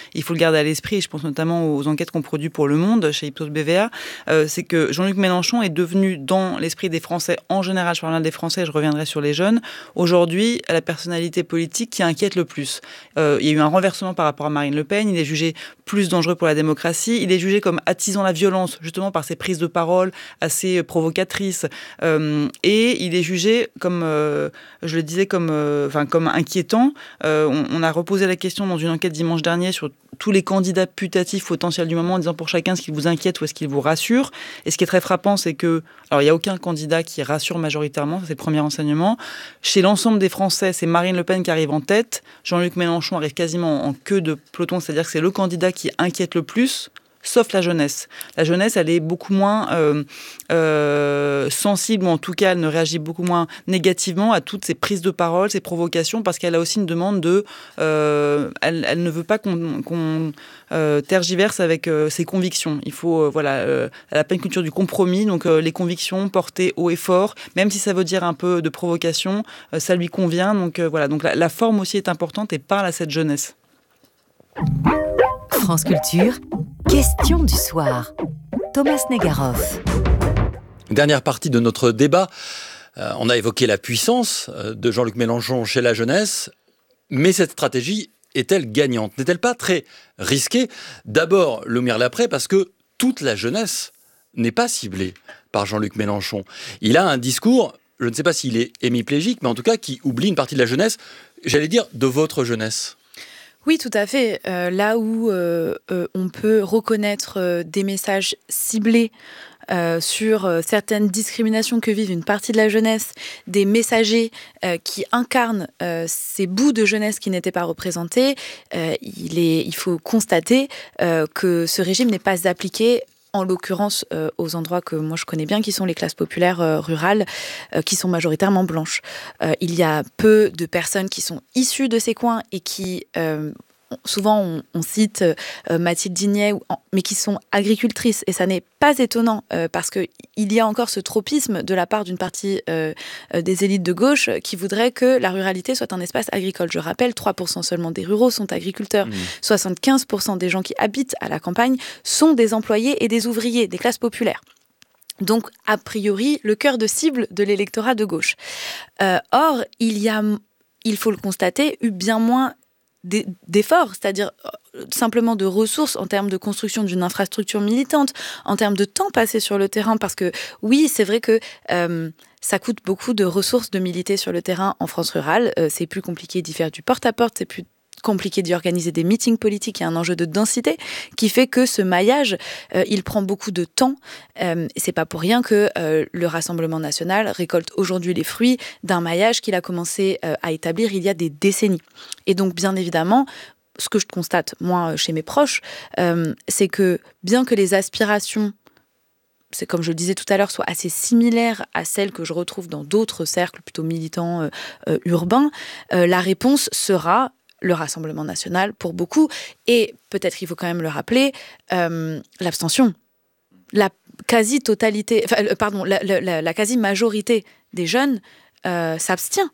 il faut le garder à l'esprit, et je pense notamment aux enquêtes qu'on produit pour Le Monde, chez Ipsos BVA, c'est que Jean-Luc Mélenchon est devenu, dans l'esprit des Français, en général, je parle bien des Français, je reviendrai sur les jeunes, aujourd'hui, la personnalité politique qui inquiète le plus. Il y a eu un renversement par rapport à Marine Le Pen, il est jugé plus dangereux pour la démocratie, il est jugé comme attisant la violence, justement par ses prises de parole assez provocatrices, et il est jugé comme, je le disais, comme inquiétant. On a reposé la question dans une enquête dimanche dernier sur tous les candidats putatifs potentiels du moment, en disant pour chacun ce qui vous inquiète ou est-ce qu'il vous rassure. Et ce qui est très frappant, c'est que, alors il n'y a aucun candidat qui rassure majoritairement, ça c'est le premier enseignement. Chez l'ensemble des Français, c'est Marine Le Pen qui arrive en tête. Jean-Luc Mélenchon arrive quasiment en queue de peloton, c'est-à-dire que c'est le candidat qui inquiète le plus. Sauf la jeunesse. La jeunesse, elle est beaucoup moins sensible, ou en tout cas, elle ne réagit beaucoup moins négativement à toutes ces prises de parole, ces provocations, parce qu'elle a aussi une demande de... elle ne veut pas qu'on tergiverse avec ses convictions. Il faut... elle n'a pas une culture du compromis, donc les convictions portées haut et fort, même si ça veut dire un peu de provocation, ça lui convient. Donc donc la forme aussi est importante et parle à cette jeunesse. France Culture, question du soir. Thomas Negaroff. Dernière partie de notre débat. On a évoqué la puissance de Jean-Luc Mélenchon chez la jeunesse, mais cette stratégie est-elle gagnante ? N'est-elle pas très risquée ? D'abord, Loumière Lapré, parce que toute la jeunesse n'est pas ciblée par Jean-Luc Mélenchon. Il a un discours, je ne sais pas s'il est hémiplégique, mais en tout cas qui oublie une partie de la jeunesse, j'allais dire de votre jeunesse. Oui, tout à fait. Là où on peut reconnaître des messages ciblés sur certaines discriminations que vivent une partie de la jeunesse, des messagers qui incarnent ces bouts de jeunesse qui n'étaient pas représentés, il faut constater que ce régime n'est pas appliqué en l'occurrence aux endroits que moi je connais bien, qui sont les classes populaires rurales, qui sont majoritairement blanches. Il y a peu de personnes qui sont issues de ces coins et qui... souvent, on cite Mathilde Dignet, mais qui sont agricultrices. Et ça n'est pas étonnant, parce qu'il y a encore ce tropisme de la part d'une partie des élites de gauche qui voudrait que la ruralité soit un espace agricole. Je rappelle, 3% seulement des ruraux sont agriculteurs. 75% des gens qui habitent à la campagne sont des employés et des ouvriers, des classes populaires. Donc, a priori, le cœur de cible de l'électorat de gauche. Or, il faut le constater, eu bien moins d'efforts, c'est-à-dire simplement de ressources en termes de construction d'une infrastructure militante, en termes de temps passé sur le terrain, parce que oui, c'est vrai que ça coûte beaucoup de ressources de militer sur le terrain en France rurale, c'est plus compliqué d'y faire du porte-à-porte, c'est plus compliqué d'y organiser des meetings politiques, il y a un enjeu de densité qui fait que ce maillage, il prend beaucoup de temps. C'est pas pour rien que le Rassemblement national récolte aujourd'hui les fruits d'un maillage qu'il a commencé à établir il y a des décennies. Et donc, bien évidemment, ce que je constate, moi, chez mes proches, c'est que bien que les aspirations, c'est comme je le disais tout à l'heure, soient assez similaires à celles que je retrouve dans d'autres cercles plutôt militants urbains, la réponse sera le Rassemblement national pour beaucoup, et peut-être il faut quand même le rappeler, l'abstention. La quasi-totalité, la quasi-majorité des jeunes s'abstient.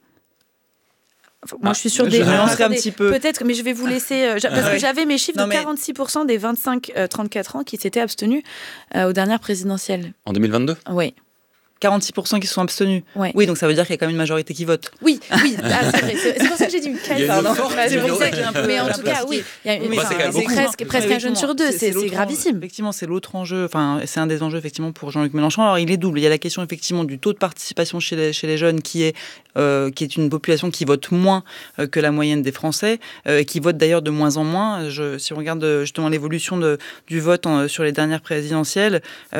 Moi, je suis sûre des... nuancerai un petit peu. Peut-être, mais je vais vous laisser... parce que j'avais mes chiffres de 46% des 25-34 ans qui s'étaient abstenus aux dernières présidentielles. En 2022 ? Oui. 46% qui se sont abstenus. Ouais. Oui, donc ça veut dire qu'il y a quand même une majorité qui vote. Oui, c'est vrai. C'est pour ça que j'ai dit une quasi. Mais en tout cas, oui. C'est presque un jeune sur deux. C'est gravissime. Effectivement, c'est l'autre enjeu. Enfin, c'est un des enjeux effectivement pour Jean-Luc Mélenchon. Alors, il est double. Il y a la question effectivement du taux de participation chez les jeunes qui est une population qui vote moins que la moyenne des Français, qui vote d'ailleurs de moins en moins. Si on regarde justement l'évolution du vote sur les dernières présidentielles,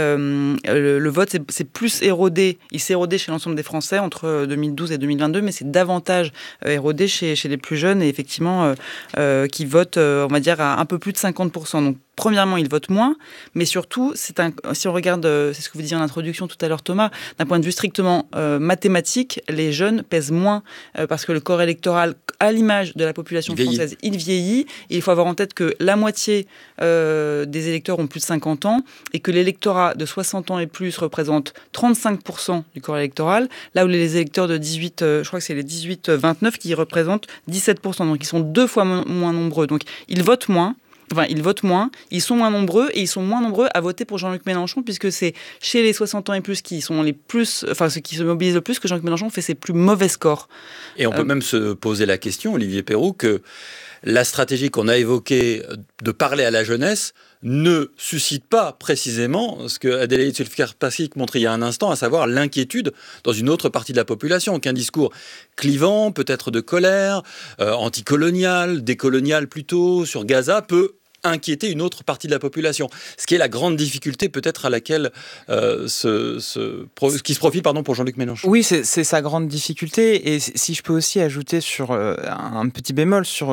le vote c'est plus érodé. Il s'est érodé chez l'ensemble des Français entre 2012 et 2022, mais c'est davantage érodé chez les plus jeunes et effectivement qui votent, on va dire, à un peu plus de 50%. Donc, premièrement, ils votent moins, mais surtout, si on regarde, c'est ce que vous disiez en introduction tout à l'heure, Thomas, d'un point de vue strictement mathématique, les jeunes pèsent moins parce que le corps électoral, à l'image de la population française, il vieillit. Et il faut avoir en tête que la moitié des électeurs ont plus de 50 ans et que l'électorat de 60 ans et plus représente 35% du corps électoral, là où les électeurs de 18, je crois que c'est les 18-29 qui représentent 17%. Donc, ils sont 2 fois moins nombreux. Donc, ils votent moins. Enfin, ils votent moins, ils sont moins nombreux et ils sont moins nombreux à voter pour Jean-Luc Mélenchon puisque c'est chez les 60 ans et plus qui sont les plus, enfin ceux qui se mobilisent le plus que Jean-Luc Mélenchon fait ses plus mauvais scores. Et on peut même se poser la question, Olivier Perroux, que la stratégie qu'on a évoquée de parler à la jeunesse ne suscite pas précisément ce que Adélaïde Sulfker-Pasquic montrait il y a un instant, à savoir l'inquiétude dans une autre partie de la population, qu'un discours clivant, peut-être de colère, anticolonial, décolonial plutôt, sur Gaza, peut inquiéter une autre partie de la population. Ce qui est la grande difficulté peut-être à laquelle qui se profile pour Jean-Luc Mélenchon. Oui, c'est sa grande difficulté. Et si je peux aussi ajouter sur un petit bémol sur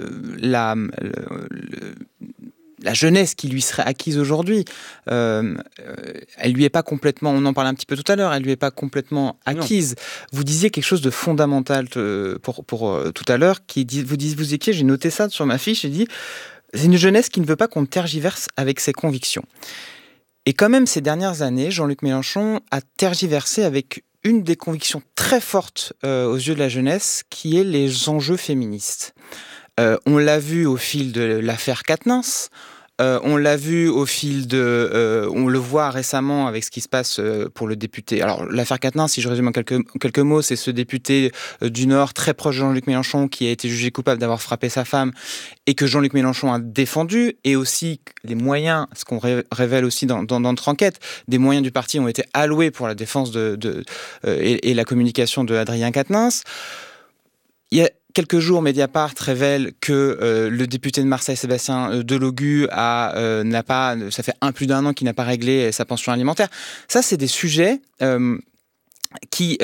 la jeunesse qui lui serait acquise aujourd'hui, elle lui est pas complètement, on en parlait un petit peu tout à l'heure, elle lui est pas complètement acquise. Non. Vous disiez quelque chose de fondamental pour tout à l'heure, vous étiez, j'ai noté ça sur ma fiche, j'ai dit, c'est une jeunesse qui ne veut pas qu'on tergiverse avec ses convictions. Et quand même, ces dernières années, Jean-Luc Mélenchon a tergiversé avec une des convictions très fortes aux yeux de la jeunesse, qui est les enjeux féministes. On l'a vu au fil de l'affaire Quatennens, on l'a vu au fil on le voit récemment avec ce qui se passe pour le député. Alors l'affaire Quatennens, si je résume en quelques mots, c'est ce député du Nord très proche de Jean-Luc Mélenchon qui a été jugé coupable d'avoir frappé sa femme et que Jean-Luc Mélenchon a défendu, et aussi les moyens, ce qu'on révèle aussi dans notre enquête, des moyens du parti ont été alloués pour la défense et la communication de Adrien Quatennens. Il y a quelques jours, Mediapart révèle que le député de Marseille, Sébastien Delogu, ça fait plus d'un an qu'il n'a pas réglé sa pension alimentaire. Ça, c'est des sujets qui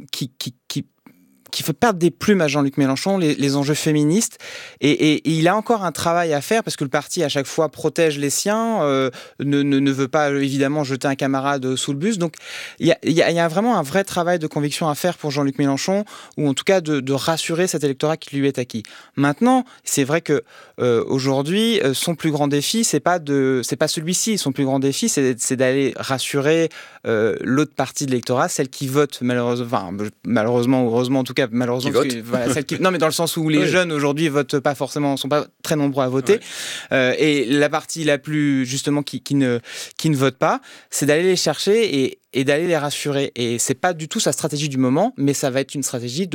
fait perdre des plumes à Jean-Luc Mélenchon, les enjeux féministes. Et il a encore un travail à faire parce que le parti, à chaque fois, protège les siens, ne veut pas, évidemment, jeter un camarade sous le bus. Donc, il y a vraiment un vrai travail de conviction à faire pour Jean-Luc Mélenchon, ou en tout cas de rassurer cet électorat qui lui est acquis. Maintenant, c'est vrai que aujourd'hui, son plus grand défi, c'est pas celui-ci. Son plus grand défi, c'est d'aller rassurer l'autre partie de l'électorat, celle qui vote malheureusement ou heureusement en tout cas, malheureusement, non, mais dans le sens où les jeunes aujourd'hui votent pas forcément, sont pas très nombreux à voter, et la partie la plus justement qui ne vote pas, c'est d'aller les chercher et d'aller les rassurer. Et c'est pas du tout sa stratégie du moment, mais ça va être une stratégie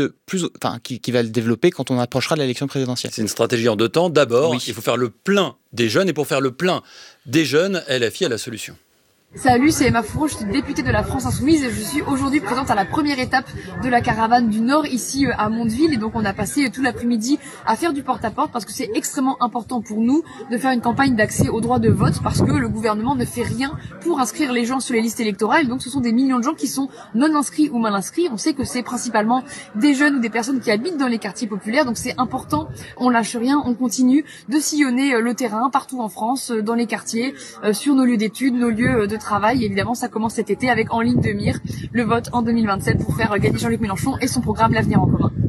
qui va le développer quand on approchera de l'élection présidentielle. C'est une stratégie en deux temps. D'abord, il faut faire le plein des jeunes, et pour faire le plein des jeunes, LFI a la solution. Salut, c'est Emma Fourreau, je suis députée de la France Insoumise et je suis aujourd'hui présente à la première étape de la caravane du Nord ici à Mondeville, et donc on a passé tout l'après-midi à faire du porte-à-porte parce que c'est extrêmement important pour nous de faire une campagne d'accès au droit de vote parce que le gouvernement ne fait rien pour inscrire les gens sur les listes électorales, donc ce sont des millions de gens qui sont non inscrits ou mal inscrits. On sait que c'est principalement des jeunes ou des personnes qui habitent dans les quartiers populaires, donc c'est important, on lâche rien, on continue de sillonner le terrain partout en France, dans les quartiers, sur nos lieux d'études, nos lieux de travail. Évidemment, ça commence cet été avec en ligne de mire le vote en 2027 pour faire gagner Jean-Luc Mélenchon et son programme L'Avenir en commun.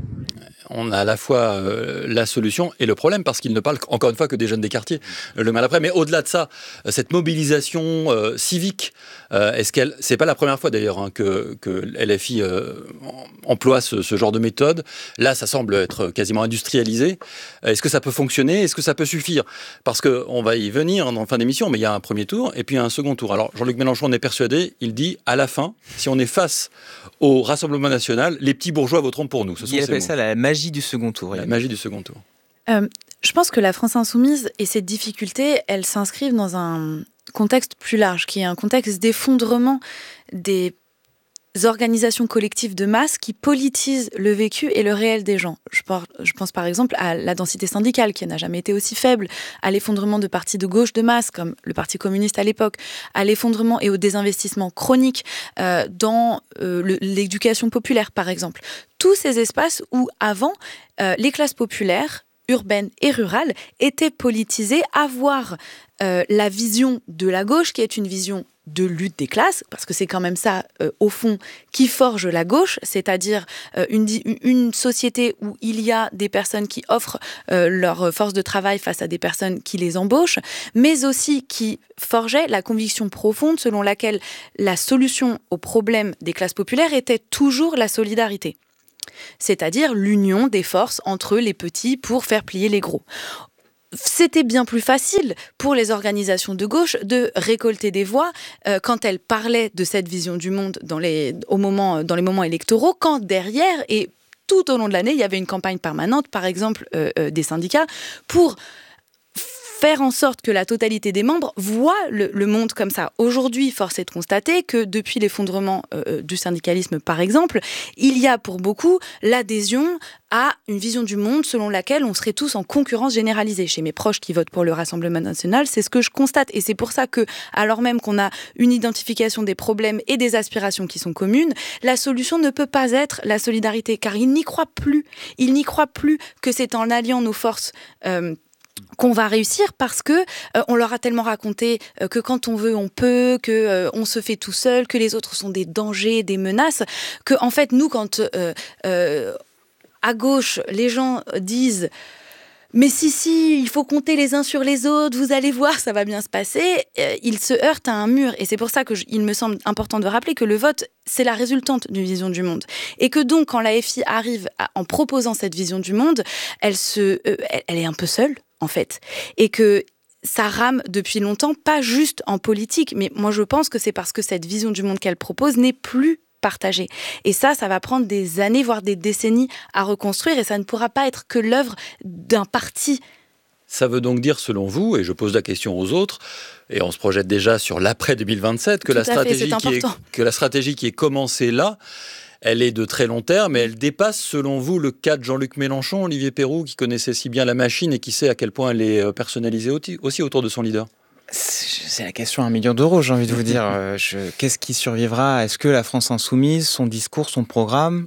On a à la fois la solution et le problème, parce qu'il ne parle encore une fois que des jeunes des quartiers, le mal après. Mais au-delà de ça, cette mobilisation civique, c'est pas la première fois d'ailleurs que LFI emploie ce genre de méthode. Là, ça semble être quasiment industrialisé. Est-ce que ça peut fonctionner ? Est-ce que ça peut suffire ? Parce qu'on va y venir en fin d'émission, mais il y a un premier tour et puis un second tour. Alors, Jean-Luc Mélenchon en est persuadé, il dit, à la fin, si on est face au Rassemblement national, les petits bourgeois voteront pour nous. Il appelle ça la magie du second tour. La magie du second tour. Je pense que la France Insoumise et ses difficultés, elles s'inscrivent dans un contexte plus large, qui est un contexte d'effondrement des organisations collectives de masse qui politisent le vécu et le réel des gens. Je pense par exemple à la densité syndicale qui n'a jamais été aussi faible, à l'effondrement de partis de gauche de masse comme le Parti communiste à l'époque, à l'effondrement et au désinvestissement chronique dans l'éducation populaire par exemple. Tous ces espaces où avant les classes populaires, urbaines et rurales étaient politisées, avoir la vision de la gauche qui est une vision de lutte des classes, parce que c'est quand même ça, au fond, qui forge la gauche, c'est-à-dire une société où il y a des personnes qui offrent leur force de travail face à des personnes qui les embauchent, mais aussi qui forgeait la conviction profonde selon laquelle la solution aux problèmes des classes populaires était toujours la solidarité. C'est-à-dire l'union des forces entre les petits pour faire plier les gros. c'était bien plus facile pour les organisations de gauche de récolter des voix quand elles parlaient de cette vision du monde dans les moments électoraux, quand derrière, et tout au long de l'année, il y avait une campagne permanente, par exemple des syndicats, pour faire en sorte que la totalité des membres voient le monde comme ça. Aujourd'hui, force est de constater que depuis l'effondrement du syndicalisme, par exemple, il y a pour beaucoup l'adhésion à une vision du monde selon laquelle on serait tous en concurrence généralisée. Chez mes proches qui votent pour le Rassemblement national, c'est ce que je constate. Et c'est pour ça que, alors même qu'on a une identification des problèmes et des aspirations qui sont communes, la solution ne peut pas être la solidarité, car ils n'y croient plus. Ils n'y croient plus que c'est en alliant nos forces qu'on va réussir, parce que on leur a tellement raconté que quand on veut, on peut, que on se fait tout seul, que les autres sont des dangers, des menaces, que en fait nous, quand à gauche les gens disent mais si, il faut compter les uns sur les autres, vous allez voir, ça va bien se passer, ils se heurtent à un mur. Et c'est pour ça il me semble important de rappeler que le vote, c'est la résultante d'une vision du monde. Et que donc, quand la FI arrive en proposant cette vision du monde, elle est un peu seule, en fait. Et que ça rame depuis longtemps, pas juste en politique, mais moi je pense que c'est parce que cette vision du monde qu'elle propose n'est plus partagée. Et ça va prendre des années, voire des décennies à reconstruire, et ça ne pourra pas être que l'œuvre d'un parti. Ça veut donc dire, selon vous, et je pose la question aux autres, et on se projette déjà sur l'après 2027, que la stratégie qui est commencée là, elle est de très long terme, et elle dépasse, selon vous, le cas de Jean-Luc Mélenchon, Olivier Perroux, qui connaissait si bien la machine et qui sait à quel point elle est personnalisée aussi autour de son leader. C'est la question à 1 million d'euros, j'ai envie de vous dire. Qu'est-ce qui survivra ? Est-ce que la France insoumise, son discours, son programme,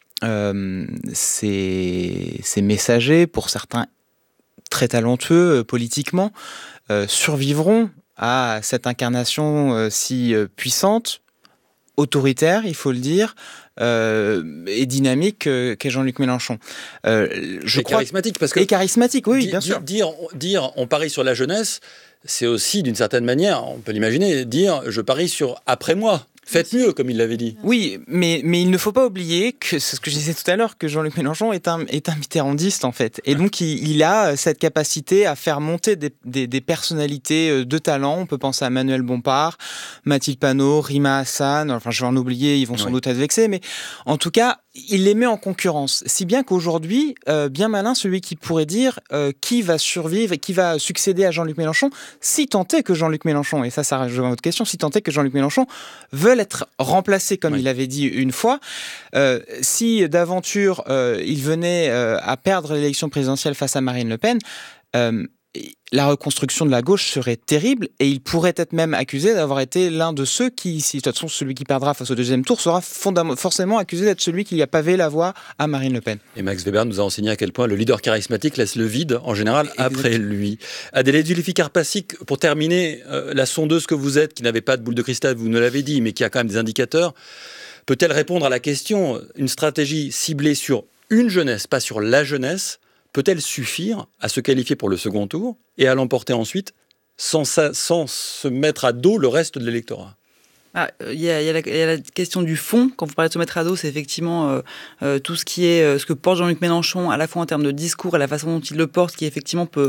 ses messagers, pour certains très talentueux politiquement, survivront à cette incarnation si puissante, autoritaire, il faut le dire, et dynamique qu'est Jean-Luc Mélenchon. Charismatique, parce que... Et charismatique, oui, bien sûr. Dire on parie sur la jeunesse, c'est aussi, d'une certaine manière, on peut l'imaginer, dire je parie sur après moi. Faites mieux, comme il l'avait dit. Oui, mais il ne faut pas oublier que c'est ce que je disais tout à l'heure, que Jean-Luc Mélenchon est un mitterrandiste, en fait. Et donc, il a cette capacité à faire monter des personnalités de talent. On peut penser à Manuel Bompard, Mathilde Panot, Rima Hassan. Enfin, je vais en oublier, ils vont sans doute être vexés. Mais en tout cas, il les met en concurrence. Si bien qu'aujourd'hui, bien malin, celui qui pourrait dire qui va survivre et qui va succéder à Jean-Luc Mélenchon, si tant est que Jean-Luc Mélenchon, et ça rejoint votre question, si tant est que Jean-Luc Mélenchon veut être remplacé, comme il l'avait dit une fois, si d'aventure il venait à perdre l'élection présidentielle face à Marine Le Pen, la reconstruction de la gauche serait terrible, et il pourrait être même accusé d'avoir été l'un de ceux qui, si de toute façon celui qui perdra face au deuxième tour, sera forcément accusé d'être celui qui a pavé la voie à Marine Le Pen. Et Max Weber nous a enseigné à quel point le leader charismatique laisse le vide, en général, après lui. Adélaïde Julifi-Karpacik, pour terminer, la sondeuse que vous êtes, qui n'avait pas de boule de cristal, vous nous l'avez dit, mais qui a quand même des indicateurs, peut-elle répondre à la question, une stratégie ciblée sur une jeunesse, pas sur la jeunesse, peut-elle suffire à se qualifier pour le second tour et à l'emporter ensuite sans se mettre à dos le reste de l'électorat ? Il y a la question du fond. Quand vous parlez de se mettre à dos, c'est effectivement tout ce qui est ce que porte Jean-Luc Mélenchon, à la fois en termes de discours et la façon dont il le porte, qui effectivement peut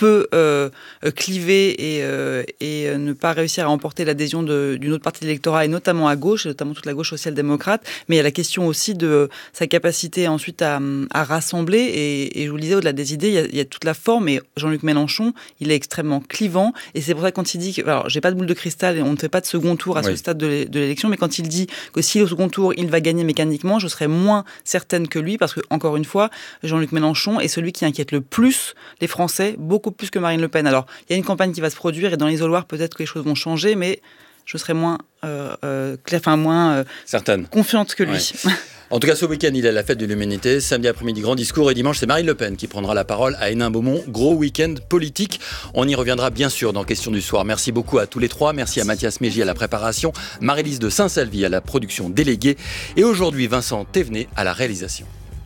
cliver et ne pas réussir à emporter l'adhésion d'une autre partie de l'électorat, et notamment à gauche, et notamment toute la gauche social-démocrate. Mais il y a la question aussi de sa capacité ensuite à rassembler. Et je vous le disais, au-delà des idées, il y a toute la forme. Et Jean-Luc Mélenchon, il est extrêmement clivant. Et c'est pour ça que quand il dit que, alors, j'ai pas de boule de cristal et on ne fait pas de second tour à ce stade de l'élection, mais quand il dit que si au second tour il va gagner mécaniquement, je serais moins certaine que lui, parce que, encore une fois, Jean-Luc Mélenchon est celui qui inquiète le plus les Français, beaucoup plus que Marine Le Pen. Alors, il y a une campagne qui va se produire, et dans l'isoloir, peut-être que les choses vont changer, mais je serais moins certaine, confiante que lui. Ouais. En tout cas, ce week-end, il est à la fête de l'humanité. Samedi après-midi, grand discours. Et dimanche, c'est Marine Le Pen qui prendra la parole à Hénin-Beaumont. Gros week-end politique. On y reviendra bien sûr dans Question du soir. Merci beaucoup à tous les trois. Merci à Mathias Mégy à la préparation, Marie-Lise de Saint-Salvi à la production déléguée. Et aujourd'hui, Vincent Thévenet à la réalisation.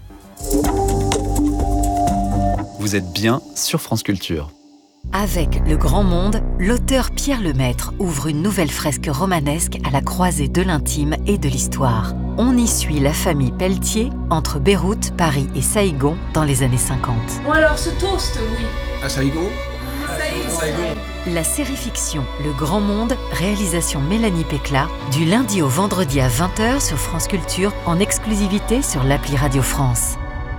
Vous êtes bien sur France Culture. Avec Le Grand Monde, l'auteur Pierre Lemaître ouvre une nouvelle fresque romanesque à la croisée de l'intime et de l'histoire. on y suit la famille Pelletier entre Beyrouth, Paris et Saïgon dans les années 50. Bon alors, ce toast, oui. À Saïgon. La série fiction Le Grand Monde, réalisation Mélanie Pécla, du lundi au vendredi à 20h sur France Culture, en exclusivité sur l'appli Radio France.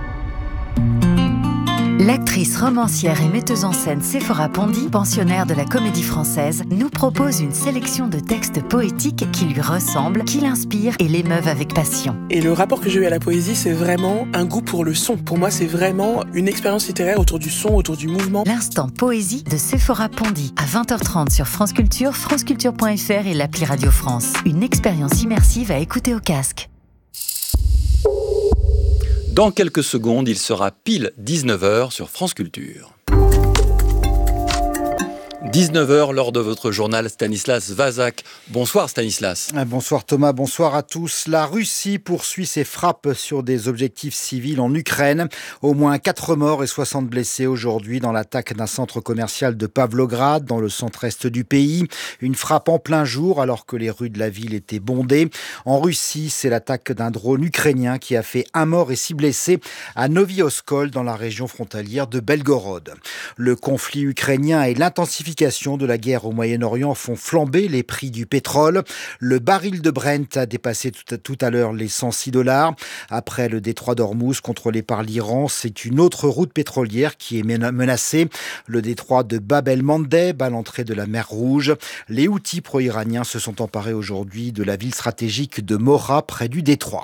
L'actrice, romancière et metteuse en scène Séphora Pondy, pensionnaire de la Comédie Française, nous propose une sélection de textes poétiques qui lui ressemblent, qui l'inspirent et l'émeuvent avec passion. Et le rapport que j'ai eu à la poésie, c'est vraiment un goût pour le son. Pour moi, c'est vraiment une expérience littéraire autour du son, autour du mouvement. L'instant poésie de Séphora Pondy, à 20h30 sur France Culture, franceculture.fr et l'appli Radio France. Une expérience immersive à écouter au casque. Dans quelques secondes, il sera pile 19h sur France Culture. 19h lors de votre journal Stanislas Vazak. Bonsoir Stanislas. Bonsoir Thomas, bonsoir à tous. La Russie poursuit ses frappes sur des objectifs civils en Ukraine. Au moins 4 morts et 60 blessés aujourd'hui dans l'attaque d'un centre commercial de Pavlograd, dans le centre-est du pays. Une frappe en plein jour alors que les rues de la ville étaient bondées. En Russie, c'est l'attaque d'un drone ukrainien qui a fait 1 mort et 6 blessés à Novy-Oskol dans la région frontalière de Belgorod. Le conflit ukrainien et l'intensification de la guerre au Moyen-Orient font flamber les prix du pétrole. Le baril de Brent a dépassé tout à l'heure les $106. Après le détroit d'Ormuz contrôlé par l'Iran, c'est une autre route pétrolière qui est menacée. Le détroit de Bab el-Mandeb à l'entrée de la mer Rouge. Les Houthis pro-iraniens se sont emparés aujourd'hui de la ville stratégique de Morat près du détroit.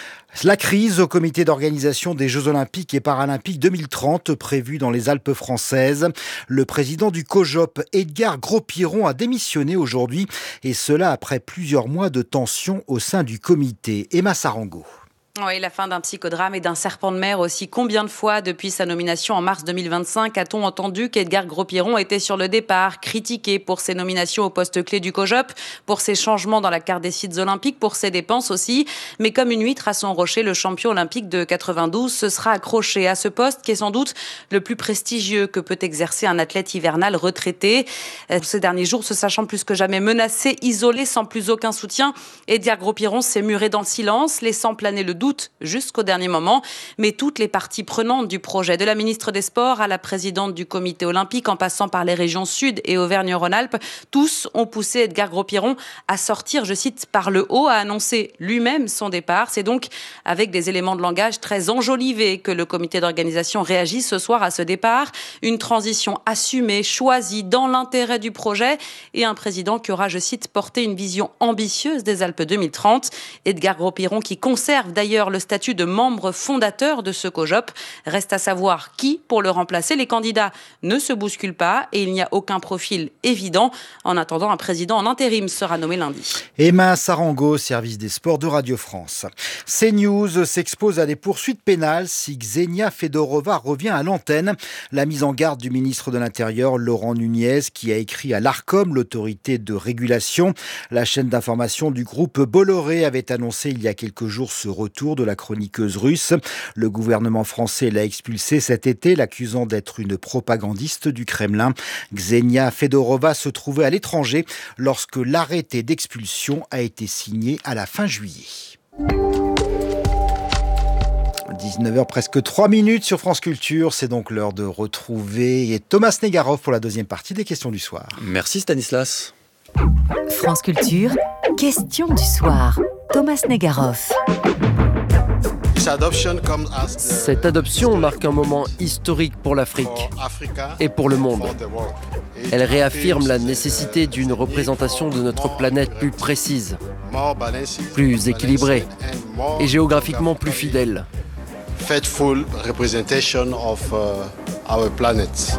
La crise au comité d'organisation des Jeux Olympiques et Paralympiques 2030 prévue dans les Alpes françaises. Le président du COJOP, Edgar Gros-Piron, a démissionné aujourd'hui et cela après plusieurs mois de tension au sein du comité. Emma Sarango. Oui, la fin d'un psychodrame et d'un serpent de mer aussi. Combien de fois, depuis sa nomination en mars 2025, a-t-on entendu qu'Edgar Gros-Piron était sur le départ, critiqué pour ses nominations au poste clé du COJOP, pour ses changements dans la carte des sites olympiques, pour ses dépenses aussi. Mais comme une huître à son rocher, le champion olympique de 92 se sera accroché à ce poste qui est sans doute le plus prestigieux que peut exercer un athlète hivernal retraité. Ces derniers jours, se sachant plus que jamais menacé, isolé, sans plus aucun soutien, Edgar Gros-Piron s'est muré dans le silence, laissant planer le doute jusqu'au dernier moment. Mais toutes les parties prenantes du projet, de la ministre des Sports à la présidente du comité olympique, en passant par les régions Sud et Auvergne-Rhône-Alpes, tous ont poussé Edgar Gros-Piron à sortir, je cite, par le haut, à annoncer lui-même son départ. C'est donc avec des éléments de langage très enjolivés que le comité d'organisation réagit ce soir à ce départ. Une transition assumée, choisie dans l'intérêt du projet et un président qui aura, je cite, porté une vision ambitieuse des Alpes 2030. Edgar Gros-Piron qui conserve d'ailleurs le statut de membre fondateur de ce COJOP. Reste à savoir qui pour le remplacer. Les candidats ne se bousculent pas et il n'y a aucun profil évident. En attendant, un président en intérim sera nommé lundi. Emma Sarango, service des sports de Radio France. CNews s'expose à des poursuites pénales si Ksenia Fedorova revient à l'antenne. La mise en garde du ministre de l'Intérieur, Laurent Nunez, qui a écrit à l'ARCOM, l'autorité de régulation. La chaîne d'information du groupe Bolloré avait annoncé il y a quelques jours ce retour de la chroniqueuse russe. Le gouvernement français l'a expulsée cet été, l'accusant d'être une propagandiste du Kremlin. Ksenia Fedorova se trouvait à l'étranger lorsque l'arrêté d'expulsion a été signé à la fin juillet. 19h presque 3 minutes sur France Culture. C'est donc l'heure de retrouver Thomas Negaroff pour la deuxième partie des questions du soir. Merci Stanislas. France Culture, questions du soir. Thomas Negaroff. Cette adoption marque un moment historique pour l'Afrique et pour le monde. Elle réaffirme la nécessité d'une représentation de notre planète plus précise, plus équilibrée et géographiquement plus fidèle. Faithful representation of our planet.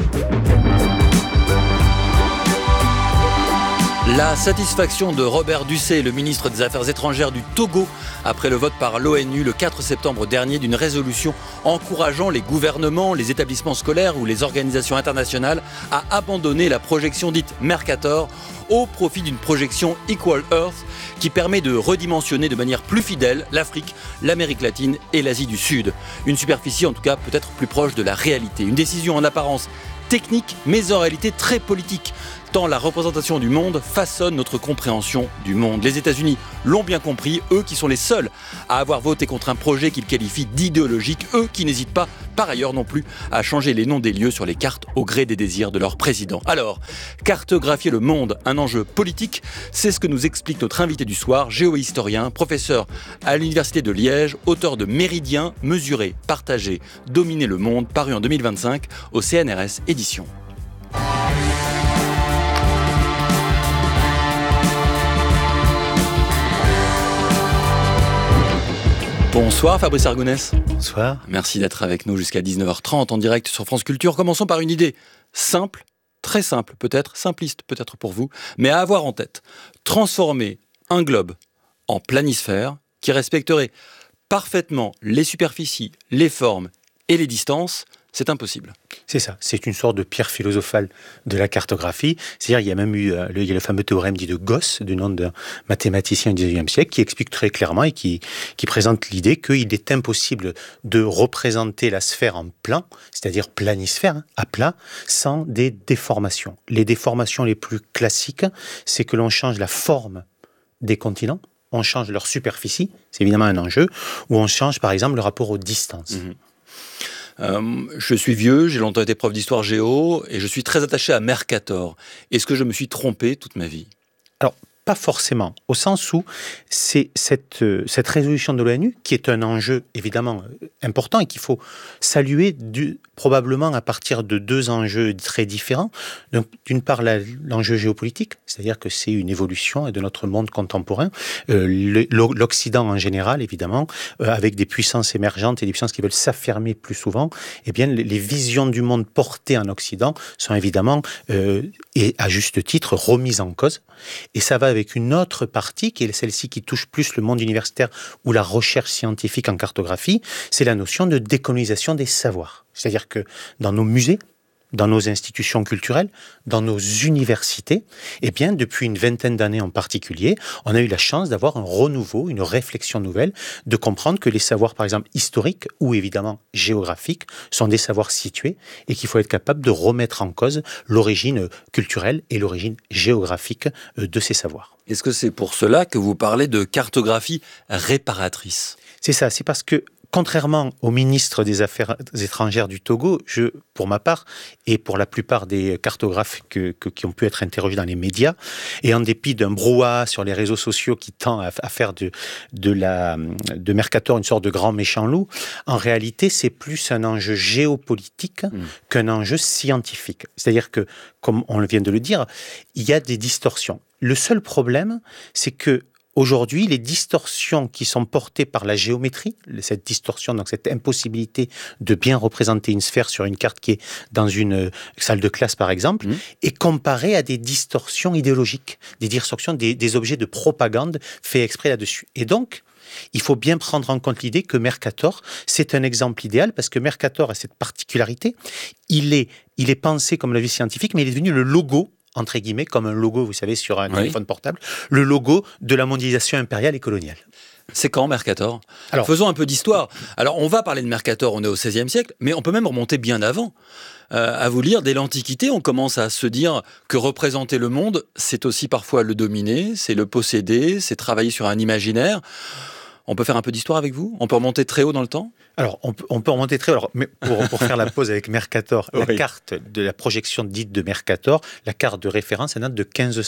La satisfaction de Robert Dussey, le ministre des Affaires étrangères du Togo, après le vote par l'ONU le 4 septembre dernier d'une résolution encourageant les gouvernements, les établissements scolaires ou les organisations internationales à abandonner la projection dite Mercator au profit d'une projection Equal Earth qui permet de redimensionner de manière plus fidèle l'Afrique, l'Amérique latine et l'Asie du Sud. Une superficie en tout cas peut-être plus proche de la réalité. Une décision en apparence technique, mais en réalité très politique, tant la représentation du monde façonne notre compréhension du monde. Les États-Unis l'ont bien compris, eux qui sont les seuls à avoir voté contre un projet qu'ils qualifient d'idéologique, eux qui n'hésitent pas, par ailleurs non plus, à changer les noms des lieux sur les cartes au gré des désirs de leur président. Alors, cartographier le monde, un enjeu politique, c'est ce que nous explique notre invité du soir, géohistorien, professeur à l'Université de Liège, auteur de Méridien, mesurer, partager, dominer le monde, paru en 2025 au CNRS Éditions. Bonsoir Fabrice Argounès. Bonsoir. Merci d'être avec nous jusqu'à 19h30 en direct sur France Culture. Commençons par une idée simple, très simple peut-être, simpliste peut-être pour vous, mais à avoir en tête. Transformer un globe en planisphère qui respecterait parfaitement les superficies, les formes et les distances, c'est impossible. C'est ça, c'est une sorte de pierre philosophale de la cartographie. C'est-à-dire, il y a même eu il y a le fameux théorème dit de Gauss, du nom d'un mathématicien du XIXe siècle, qui explique très clairement et qui présente l'idée qu'il est impossible de représenter la sphère en plan, c'est-à-dire planisphère, à plat, sans des déformations. Les déformations les plus classiques, c'est que l'on change la forme des continents, on change leur superficie, c'est évidemment un enjeu, ou on change par exemple le rapport aux distances. Je suis vieux, j'ai longtemps été prof d'histoire géo et je suis très attaché à Mercator. Est-ce que je me suis trompé toute ma vie ? Alors, pas forcément, au sens où c'est cette résolution de l'ONU, qui est un enjeu évidemment important et qu'il faut saluer probablement à partir de deux enjeux très différents. Donc, d'une part, l'enjeu géopolitique, c'est-à-dire que c'est une évolution de notre monde contemporain. L'Occident en général, évidemment, avec des puissances émergentes et des puissances qui veulent s'affirmer plus souvent, eh bien, les visions du monde portées en Occident sont évidemment, et à juste titre, remises en cause. Et ça va avec une autre partie, qui est celle-ci qui touche plus le monde universitaire ou la recherche scientifique en cartographie, c'est la notion de décolonisation des savoirs. C'est-à-dire que dans nos musées, dans nos institutions culturelles, dans nos universités, eh bien, depuis une vingtaine d'années en particulier, on a eu la chance d'avoir un renouveau, une réflexion nouvelle, de comprendre que les savoirs, par exemple, historiques ou évidemment géographiques, sont des savoirs situés et qu'il faut être capable de remettre en cause l'origine culturelle et l'origine géographique de ces savoirs. Est-ce que c'est pour cela que vous parlez de cartographie réparatrice ? C'est ça, c'est parce que contrairement au ministre des Affaires étrangères du Togo, pour ma part, et pour la plupart des cartographes qui ont pu être interrogés dans les médias, et en dépit d'un brouhaha sur les réseaux sociaux qui tend à faire de Mercator une sorte de grand méchant loup, en réalité, c'est plus un enjeu géopolitique qu'un enjeu scientifique. C'est-à-dire que, comme on vient de le dire, il y a des distorsions. Le seul problème, c'est que aujourd'hui, les distorsions qui sont portées par la géométrie, cette distorsion, donc cette impossibilité de bien représenter une sphère sur une carte qui est dans une salle de classe, par exemple, est comparée à des distorsions idéologiques, des distorsions des objets de propagande faits exprès là-dessus. Et donc, il faut bien prendre en compte l'idée que Mercator, c'est un exemple idéal parce que Mercator a cette particularité. Il est pensé comme la vie scientifique, mais il est devenu le logo, entre guillemets, comme un logo, vous savez, sur un téléphone portable, le logo de la mondialisation impériale et coloniale. C'est quand Mercator ? Alors, faisons un peu d'histoire. Alors, on va parler de Mercator, on est au XVIe siècle, mais on peut même remonter bien avant. À vous lire, dès l'Antiquité, on commence à se dire que représenter le monde, c'est aussi parfois le dominer, c'est le posséder, c'est travailler sur un imaginaire. On peut faire un peu d'histoire avec vous ? On peut remonter très haut dans le temps ? Alors, on peut remonter très haut. Mais pour faire la pause avec Mercator, la carte de la projection dite de Mercator, la carte de référence, elle date de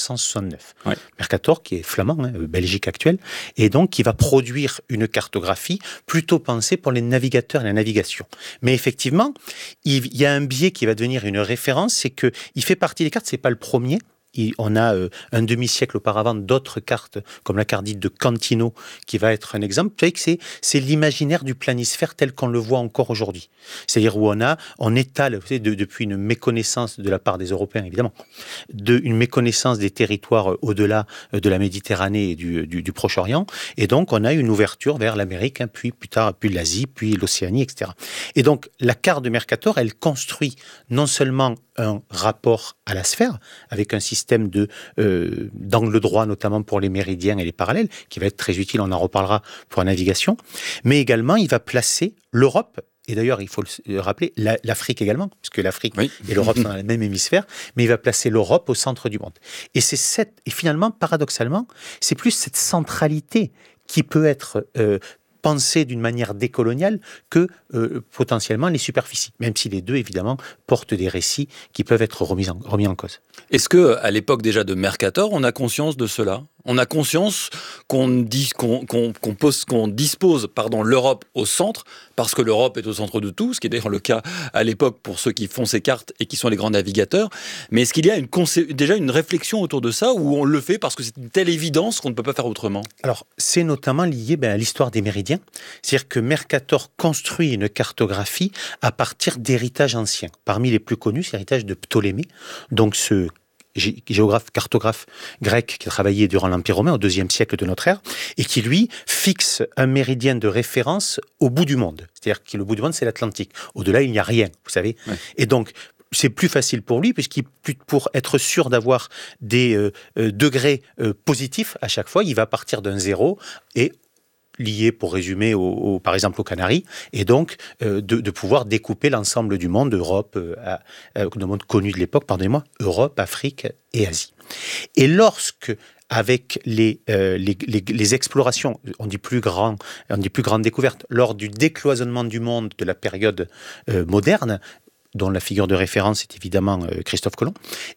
1569. Mercator, qui est flamand, Belgique actuelle, et donc qui va produire une cartographie plutôt pensée pour les navigateurs et la navigation. Mais effectivement, il y a un biais qui va devenir une référence, c'est qu'il fait partie des cartes, c'est pas le premier. On a un demi-siècle auparavant d'autres cartes, comme la carte dite de Cantino, qui va être un exemple. Vous savez que c'est l'imaginaire du planisphère tel qu'on le voit encore aujourd'hui. C'est-à-dire où on étale, vous savez, depuis une méconnaissance de la part des Européens, évidemment, une méconnaissance des territoires au-delà de la Méditerranée et du Proche-Orient. Et donc, on a une ouverture vers l'Amérique, puis plus tard, puis l'Asie, puis l'Océanie, etc. Et donc, la carte de Mercator, elle construit non seulement un rapport à la sphère, avec un système d'angle droit, notamment pour les méridiens et les parallèles, qui va être très utile, on en reparlera pour la navigation, mais également il va placer l'Europe et d'ailleurs, il faut le rappeler, l'Afrique également, puisque l'Afrique et l'Europe sont dans le même hémisphère, mais il va placer l'Europe au centre du monde. Et finalement, paradoxalement, c'est plus cette centralité qui peut être pensée d'une manière décoloniale que potentiellement les superficies, même si les deux, évidemment, portent des récits qui peuvent être remis en cause. Est-ce qu'à l'époque déjà de Mercator, on a conscience de cela ? On a conscience qu'on dispose l'Europe au centre, parce que l'Europe est au centre de tout, ce qui est d'ailleurs le cas à l'époque pour ceux qui font ces cartes et qui sont les grands navigateurs. Mais est-ce qu'il y a déjà une réflexion autour de ça, ou on le fait parce que c'est une telle évidence qu'on ne peut pas faire autrement ? Alors, c'est notamment lié à l'histoire des méridiens. C'est-à-dire que Mercator construit une cartographie à partir d'héritages anciens. Parmi les plus connus, c'est l'héritage de Ptolémée, donc ce cartographe grec qui a travaillé durant l'Empire romain au IIe siècle de notre ère et qui, lui, fixe un méridien de référence au bout du monde. C'est-à-dire que le bout du monde, c'est l'Atlantique. Au-delà, il n'y a rien, vous savez. Ouais. Et donc, c'est plus facile pour lui, pour être sûr d'avoir des degrés positifs à chaque fois, il va partir d'un zéro et lié, pour résumer, par exemple aux Canaries, et donc de pouvoir découper l'ensemble du monde, Europe, le monde connu de l'époque, Europe, Afrique et Asie. Et lorsque, avec les explorations, on dit plus grande découverte, lors du décloisonnement du monde de la période moderne, dont la figure de référence est évidemment Christophe Colomb,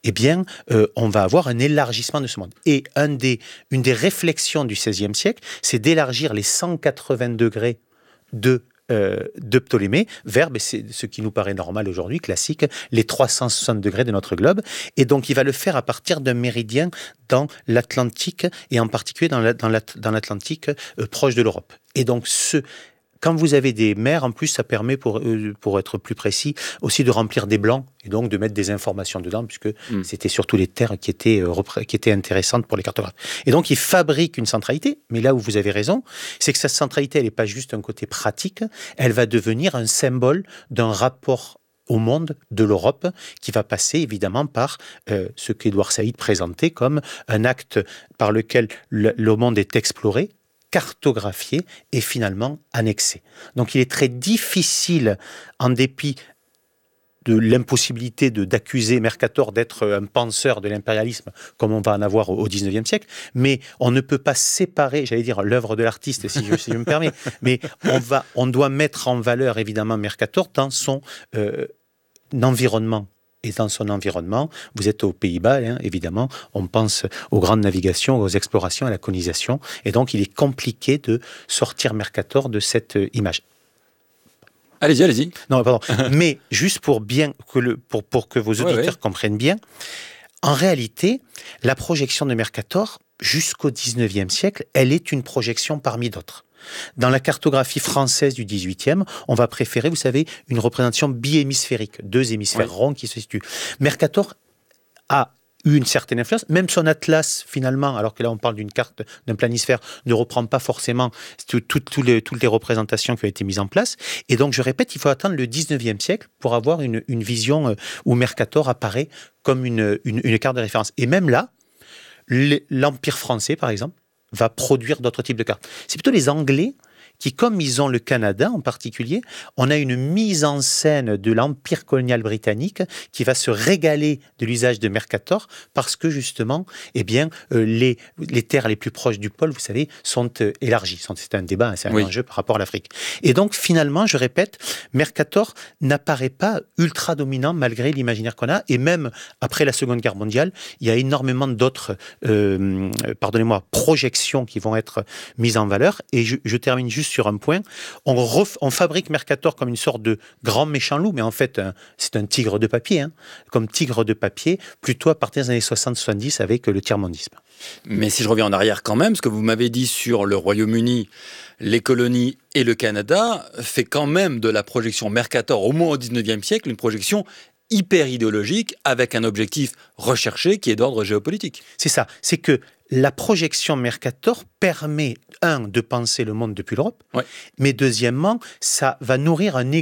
on va avoir un élargissement de ce monde. Et une des réflexions du XVIe siècle, c'est d'élargir les 180 degrés de Ptolémée vers ce qui nous paraît normal aujourd'hui, classique, les 360 degrés de notre globe. Et donc, il va le faire à partir d'un méridien dans l'Atlantique, et en particulier dans l'Atlantique proche de l'Europe. Et donc, quand vous avez des mers, en plus, ça permet, pour être plus précis, aussi de remplir des blancs et donc de mettre des informations dedans, puisque c'était surtout les terres qui étaient intéressantes pour les cartographes. Et donc, il fabrique une centralité, mais là où vous avez raison, c'est que cette centralité, elle n'est pas juste un côté pratique, elle va devenir un symbole d'un rapport au monde de l'Europe, qui va passer évidemment par ce qu'Édouard Saïd présentait comme un acte par lequel le monde est exploré, cartographié et finalement annexé. Donc il est très difficile, en dépit de l'impossibilité d'accuser Mercator d'être un penseur de l'impérialisme, comme on va en avoir au XIXe siècle, mais on ne peut pas séparer, j'allais dire, l'œuvre de l'artiste, si je me permets, mais on doit mettre en valeur évidemment Mercator dans son environnement. Et dans son environnement, vous êtes aux Pays-Bas, évidemment, on pense aux grandes navigations, aux explorations, à la colonisation, et donc il est compliqué de sortir Mercator de cette image. Allez-y. Non, pardon. Mais juste pour que vos auditeurs comprennent bien, en réalité, la projection de Mercator, jusqu'au XIXe siècle, elle est une projection parmi d'autres. Dans la cartographie française du XVIIIe, on va préférer, vous savez, une représentation bihémisphérique, 2 hémisphères ronds qui se situent. Mercator a eu une certaine influence, même son atlas, finalement, alors que là on parle d'une carte d'un planisphère, ne reprend pas forcément toutes les représentations qui ont été mises en place. Et donc, je répète, il faut attendre le XIXe siècle pour avoir une vision où Mercator apparaît comme une carte de référence. Et même là, l'Empire français, par exemple, va produire d'autres types de cartes. C'est plutôt les Anglais qui, comme ils ont le Canada en particulier, on a une mise en scène de l'Empire colonial britannique qui va se régaler de l'usage de Mercator parce que justement, les terres les plus proches du pôle, vous savez, sont élargies. C'est un débat, c'est un enjeu par rapport à l'Afrique. Et donc, finalement, je répète, Mercator n'apparaît pas ultra dominant malgré l'imaginaire qu'on a. Et même après la Seconde Guerre mondiale, il y a énormément d'autres, projections qui vont être mises en valeur. Et je termine juste sur un point, on fabrique Mercator comme une sorte de grand méchant loup, mais en fait, c'est un tigre de papier, comme tigre de papier, plutôt à partir des années 60-70 avec le tiers-mondisme. Mais si je reviens en arrière quand même, ce que vous m'avez dit sur le Royaume-Uni, les colonies et le Canada, fait quand même de la projection Mercator, au moins au XIXe siècle, une projection hyper idéologique avec un objectif recherché qui est d'ordre géopolitique. C'est ça, c'est que la projection Mercator permet, de penser le monde depuis l'Europe, mais deuxièmement, ça va nourrir un ego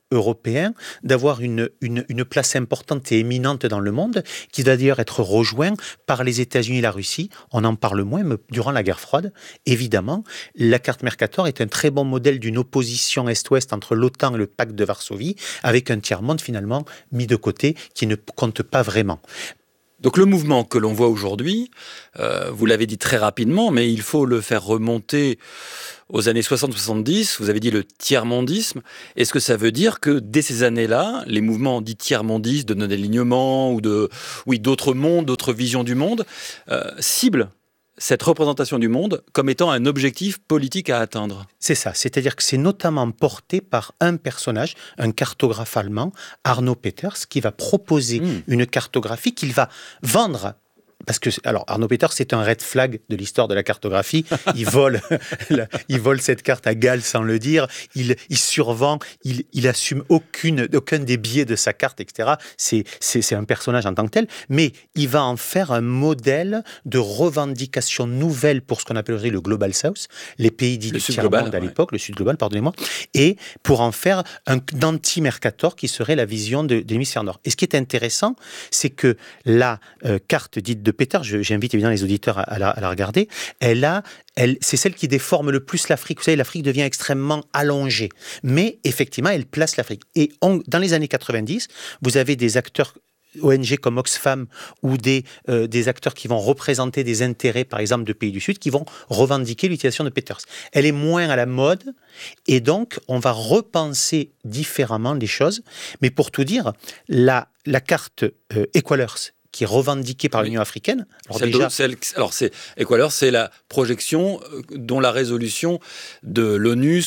européen d'avoir une place importante et éminente dans le monde, qui doit d'ailleurs être rejoint par les États-Unis et la Russie. On en parle moins, mais durant la guerre froide, évidemment, la carte Mercator est un très bon modèle d'une opposition Est-Ouest entre l'OTAN et le pacte de Varsovie, avec un tiers-monde finalement mis de côté qui ne compte pas vraiment. Donc le mouvement que l'on voit aujourd'hui, vous l'avez dit très rapidement, mais il faut le faire remonter aux années 60-70, vous avez dit le tiers-mondisme. Est-ce que ça veut dire que dès ces années-là, les mouvements dits tiers-mondistes, de non-alignement ou d'autres mondes, d'autres visions du monde, ciblent cette représentation du monde comme étant un objectif politique à atteindre? C'est ça, c'est-à-dire que c'est notamment porté par un personnage, un cartographe allemand, Arno Peters, qui va proposer une cartographie qu'il va vendre. Parce que, alors, Arno Peters, c'est un red flag de l'histoire de la cartographie. Il vole cette carte à Gall sans le dire. Il survend. Il assume aucun des biais de sa carte, etc. C'est un personnage en tant que tel. Mais il va en faire un modèle de revendication nouvelle pour ce qu'on appellerait le Global South, les pays dits du tiers-monde à l'époque, le Sud global, pardonnez-moi, et pour en faire un anti-Mercator qui serait la vision de l'hémisphère nord. Et ce qui est intéressant, c'est que la carte dite de Peters, j'invite évidemment les auditeurs à la regarder, c'est celle qui déforme le plus l'Afrique. Vous savez, l'Afrique devient extrêmement allongée. Mais effectivement, elle place l'Afrique. Et dans les années 90, vous avez des acteurs ONG comme Oxfam ou des acteurs qui vont représenter des intérêts, par exemple, de pays du Sud, qui vont revendiquer l'utilisation de Peters. Elle est moins à la mode et donc on va repenser différemment les choses. Mais pour tout dire, la carte Equalers, qui est revendiquée par l'Union africaine. Equalers, c'est la projection dont la résolution de l'ONU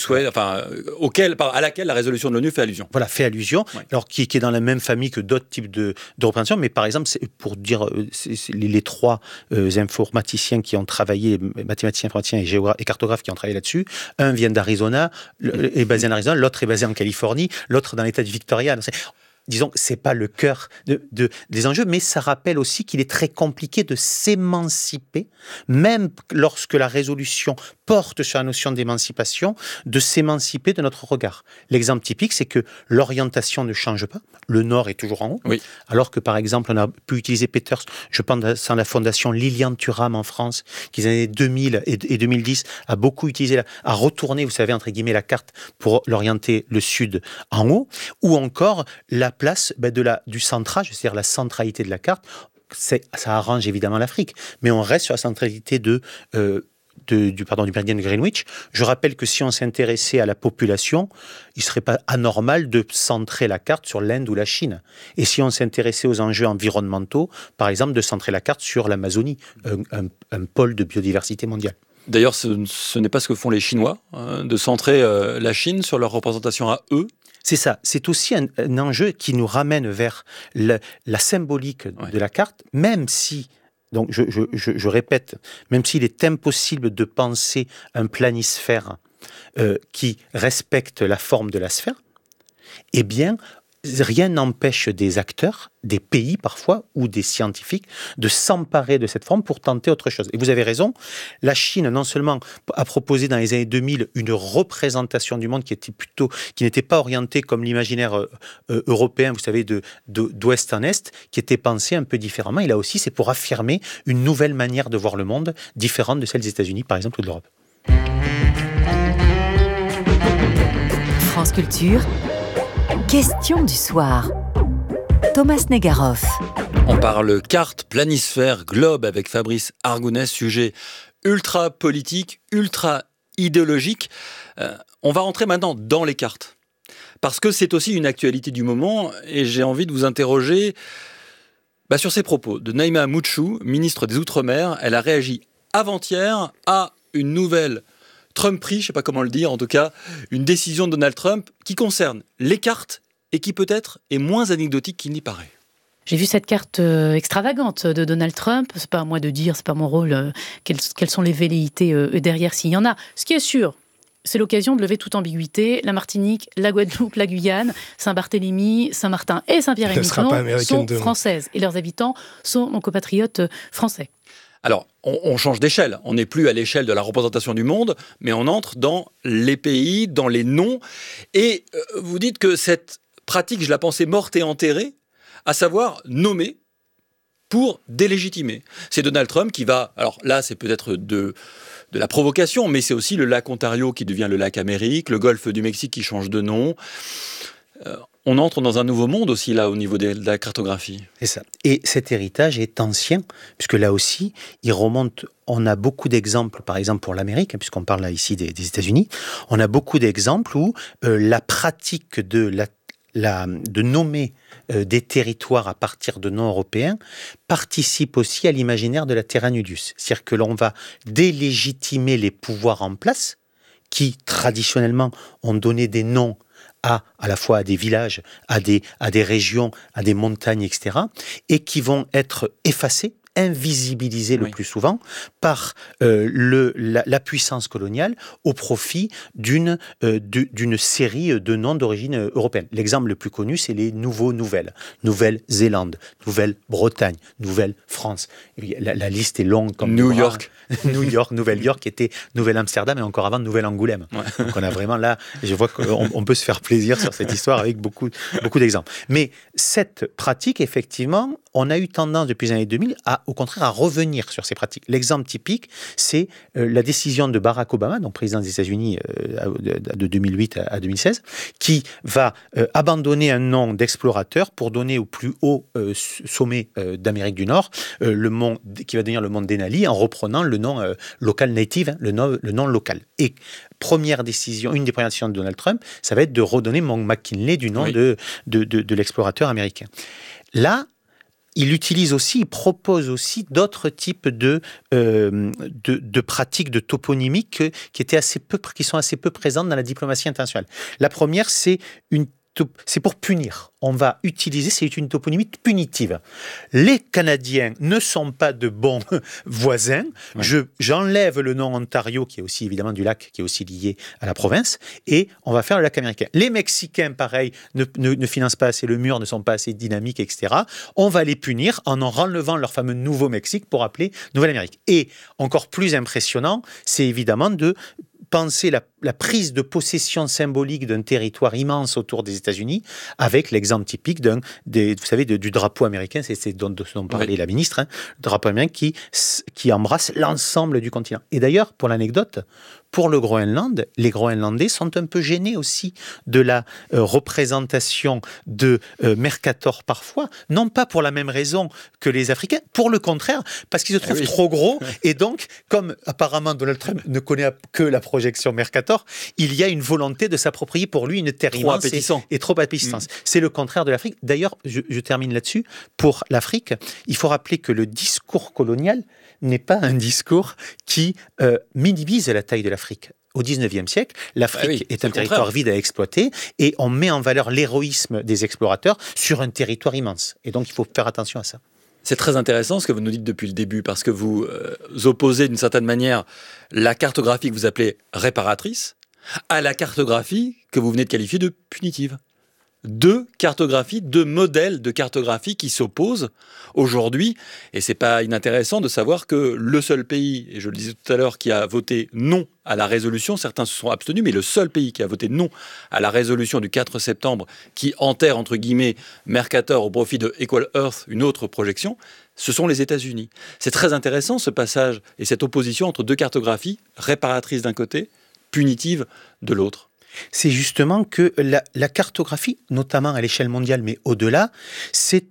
à laquelle la résolution de l'ONU fait allusion. Voilà, fait allusion. Ouais. Alors qui est dans la même famille que d'autres types de représentation, mais par exemple, c'est pour dire les trois informaticiens qui ont travaillé, mathématiciens, informaticiens et cartographes qui ont travaillé là-dessus. Un vient d'Arizona, est basé en Arizona, l'autre est basé en Californie, l'autre dans l'État du Victoria. Disons, c'est pas le cœur des enjeux, mais ça rappelle aussi qu'il est très compliqué de s'émanciper, même lorsque la résolution porte sur la notion d'émancipation, de s'émanciper de notre regard. L'exemple typique, c'est que l'orientation ne change pas. Le Nord est toujours en haut. Oui. Alors que, par exemple, on a pu utiliser Peters, je pense à la fondation Liliane Thuram en France, qui, dans les années 2000 et 2010, a beaucoup utilisé, a retourné, vous savez, entre guillemets, la carte pour l'orienter le Sud en haut, ou encore la place du centrage, c'est-à-dire la centralité de la carte. Ça arrange évidemment l'Afrique, mais on reste sur la centralité du méridien de Greenwich. Je rappelle que si on s'intéressait à la population, il ne serait pas anormal de centrer la carte sur l'Inde ou la Chine. Et si on s'intéressait aux enjeux environnementaux, par exemple, de centrer la carte sur l'Amazonie, un pôle de biodiversité mondiale. D'ailleurs, ce n'est pas ce que font les Chinois, de centrer la Chine sur leur représentation à eux. C'est ça. C'est aussi un enjeu qui nous ramène vers la symbolique de la carte, même si, donc je répète, même s'il est impossible de penser un planisphère qui respecte la forme de la sphère, eh bien, rien n'empêche des acteurs, des pays parfois, ou des scientifiques, de s'emparer de cette forme pour tenter autre chose. Et vous avez raison, la Chine, non seulement a proposé dans les années 2000 une représentation du monde qui n'était pas orientée comme l'imaginaire européen, vous savez, d'ouest en est, qui était pensée un peu différemment. Et là aussi, c'est pour affirmer une nouvelle manière de voir le monde, différente de celle des États-Unis, par exemple, ou de l'Europe. France Culture. Question du soir. Thomas Negaroff. On parle carte, planisphère, globe avec Fabrice Argounès, sujet ultra politique, ultra idéologique. On va rentrer maintenant dans les cartes. Parce que c'est aussi une actualité du moment et j'ai envie de vous interroger sur ces propos de Naïma Mouchou, ministre des Outre-mer. Elle a réagi avant-hier à une nouvelle Trumperie, je ne sais pas comment le dire, en tout cas, une décision de Donald Trump qui concerne les cartes et qui peut-être est moins anecdotique qu'il n'y paraît. J'ai vu cette carte extravagante de Donald Trump. C'est pas à moi de dire, c'est pas mon rôle, quelles sont les velléités derrière s'il y en a. Ce qui est sûr, c'est l'occasion de lever toute ambiguïté. La Martinique, la Guadeloupe, la Guyane, Saint-Barthélemy, Saint-Martin et Saint-Pierre-et-Miquelon sont françaises et leurs habitants sont nos compatriotes français. Alors, on change d'échelle. On n'est plus à l'échelle de la représentation du monde, mais on entre dans les pays, dans les noms. Et vous dites que cette pratique, je la pensais morte et enterrée, à savoir nommer pour délégitimer. C'est Donald Trump qui va... Alors là, c'est peut-être de la provocation, mais c'est aussi le lac Ontario qui devient le lac Amérique, le golfe du Mexique qui change de nom. On entre dans un nouveau monde aussi, là, au niveau de la cartographie. C'est ça. Et cet héritage est ancien, puisque là aussi, il remonte... On a beaucoup d'exemples, par exemple pour l'Amérique, puisqu'on parle là ici des États-Unis, on a beaucoup d'exemples où la pratique de nommer des territoires à partir de noms européens participe aussi à l'imaginaire de la terra nullius. C'est-à-dire que l'on va délégitimer les pouvoirs en place, qui traditionnellement ont donné des noms à la fois à des villages, à des régions, à des montagnes, etc., et qui vont être effacés, invisibilisés le plus souvent par la puissance coloniale au profit d'une série de noms d'origine européenne. L'exemple le plus connu, c'est les Nouvelles. Nouvelle-Zélande, Nouvelle-Bretagne, Nouvelle-France. La liste est longue comme New York. New York, Nouvelle-York, qui était Nouvelle-Amsterdam et encore avant Nouvelle-Angoulême. Ouais. Donc on a vraiment là, je vois qu'on peut se faire plaisir sur cette histoire avec beaucoup d'exemples. Mais cette pratique, effectivement, on a eu tendance depuis les années 2000 au contraire, à revenir sur ces pratiques. L'exemple typique, c'est la décision de Barack Obama, donc président des États-Unis de 2008 à 2016, qui va abandonner un nom d'explorateur pour donner au plus haut sommet d'Amérique du Nord qui va devenir le mont Denali en reprenant le nom local native, le nom local. Et une des premières décisions de Donald Trump, ça va être de redonner Mont McKinley du nom de l'explorateur américain. Là, il propose aussi d'autres types de pratiques de toponymie qui sont assez peu présentes dans la diplomatie internationale. La première, c'est pour punir. C'est une toponymie punitive. Les Canadiens ne sont pas de bons voisins. Ouais. J'enlève le nom Ontario, qui est aussi évidemment du lac, qui est aussi lié à la province, et on va faire le lac américain. Les Mexicains, pareil, ne financent pas assez le mur, ne sont pas assez dynamiques, etc. On va les punir en enlevant leur fameux Nouveau-Mexique pour appeler Nouvelle-Amérique. Et encore plus impressionnant, c'est évidemment de penser la prise de possession symbolique d'un territoire immense autour des États-Unis avec l'exemple typique du drapeau américain, c'est ce dont parlait la ministre, le drapeau américain qui embrasse l'ensemble du continent. Et d'ailleurs, pour l'anecdote, pour le Groenland, les Groenlandais sont un peu gênés aussi de la représentation de Mercator parfois, non pas pour la même raison que les Africains, pour le contraire, parce qu'ils se trouvent trop gros, et donc, comme apparemment Donald Trump ne connaît que la projection Mercator, il y a une volonté de s'approprier pour lui une terre immense et trop appétissante. C'est le contraire de l'Afrique. D'ailleurs, je termine là-dessus, pour l'Afrique, il faut rappeler que le discours colonial n'est pas un discours qui minimise la taille de l'Afrique. Au XIXe siècle, l'Afrique est un territoire vide à exploiter et on met en valeur l'héroïsme des explorateurs sur un territoire immense. Et donc, il faut faire attention à ça. C'est très intéressant ce que vous nous dites depuis le début, parce que vous opposez d'une certaine manière la cartographie que vous appelez réparatrice à la cartographie que vous venez de qualifier de punitive. Deux cartographies, deux modèles de cartographie qui s'opposent aujourd'hui. Et c'est pas inintéressant de savoir que le seul pays, et je le disais tout à l'heure, qui a voté non à la résolution, certains se sont abstenus, mais le seul pays qui a voté non à la résolution du 4 septembre, qui enterre, entre guillemets, Mercator au profit de Equal Earth, une autre projection, ce sont les États-Unis. C'est très intéressant ce passage et cette opposition entre deux cartographies, réparatrices d'un côté, punitives de l'autre. C'est justement que la cartographie, notamment à l'échelle mondiale, mais au-delà, c'est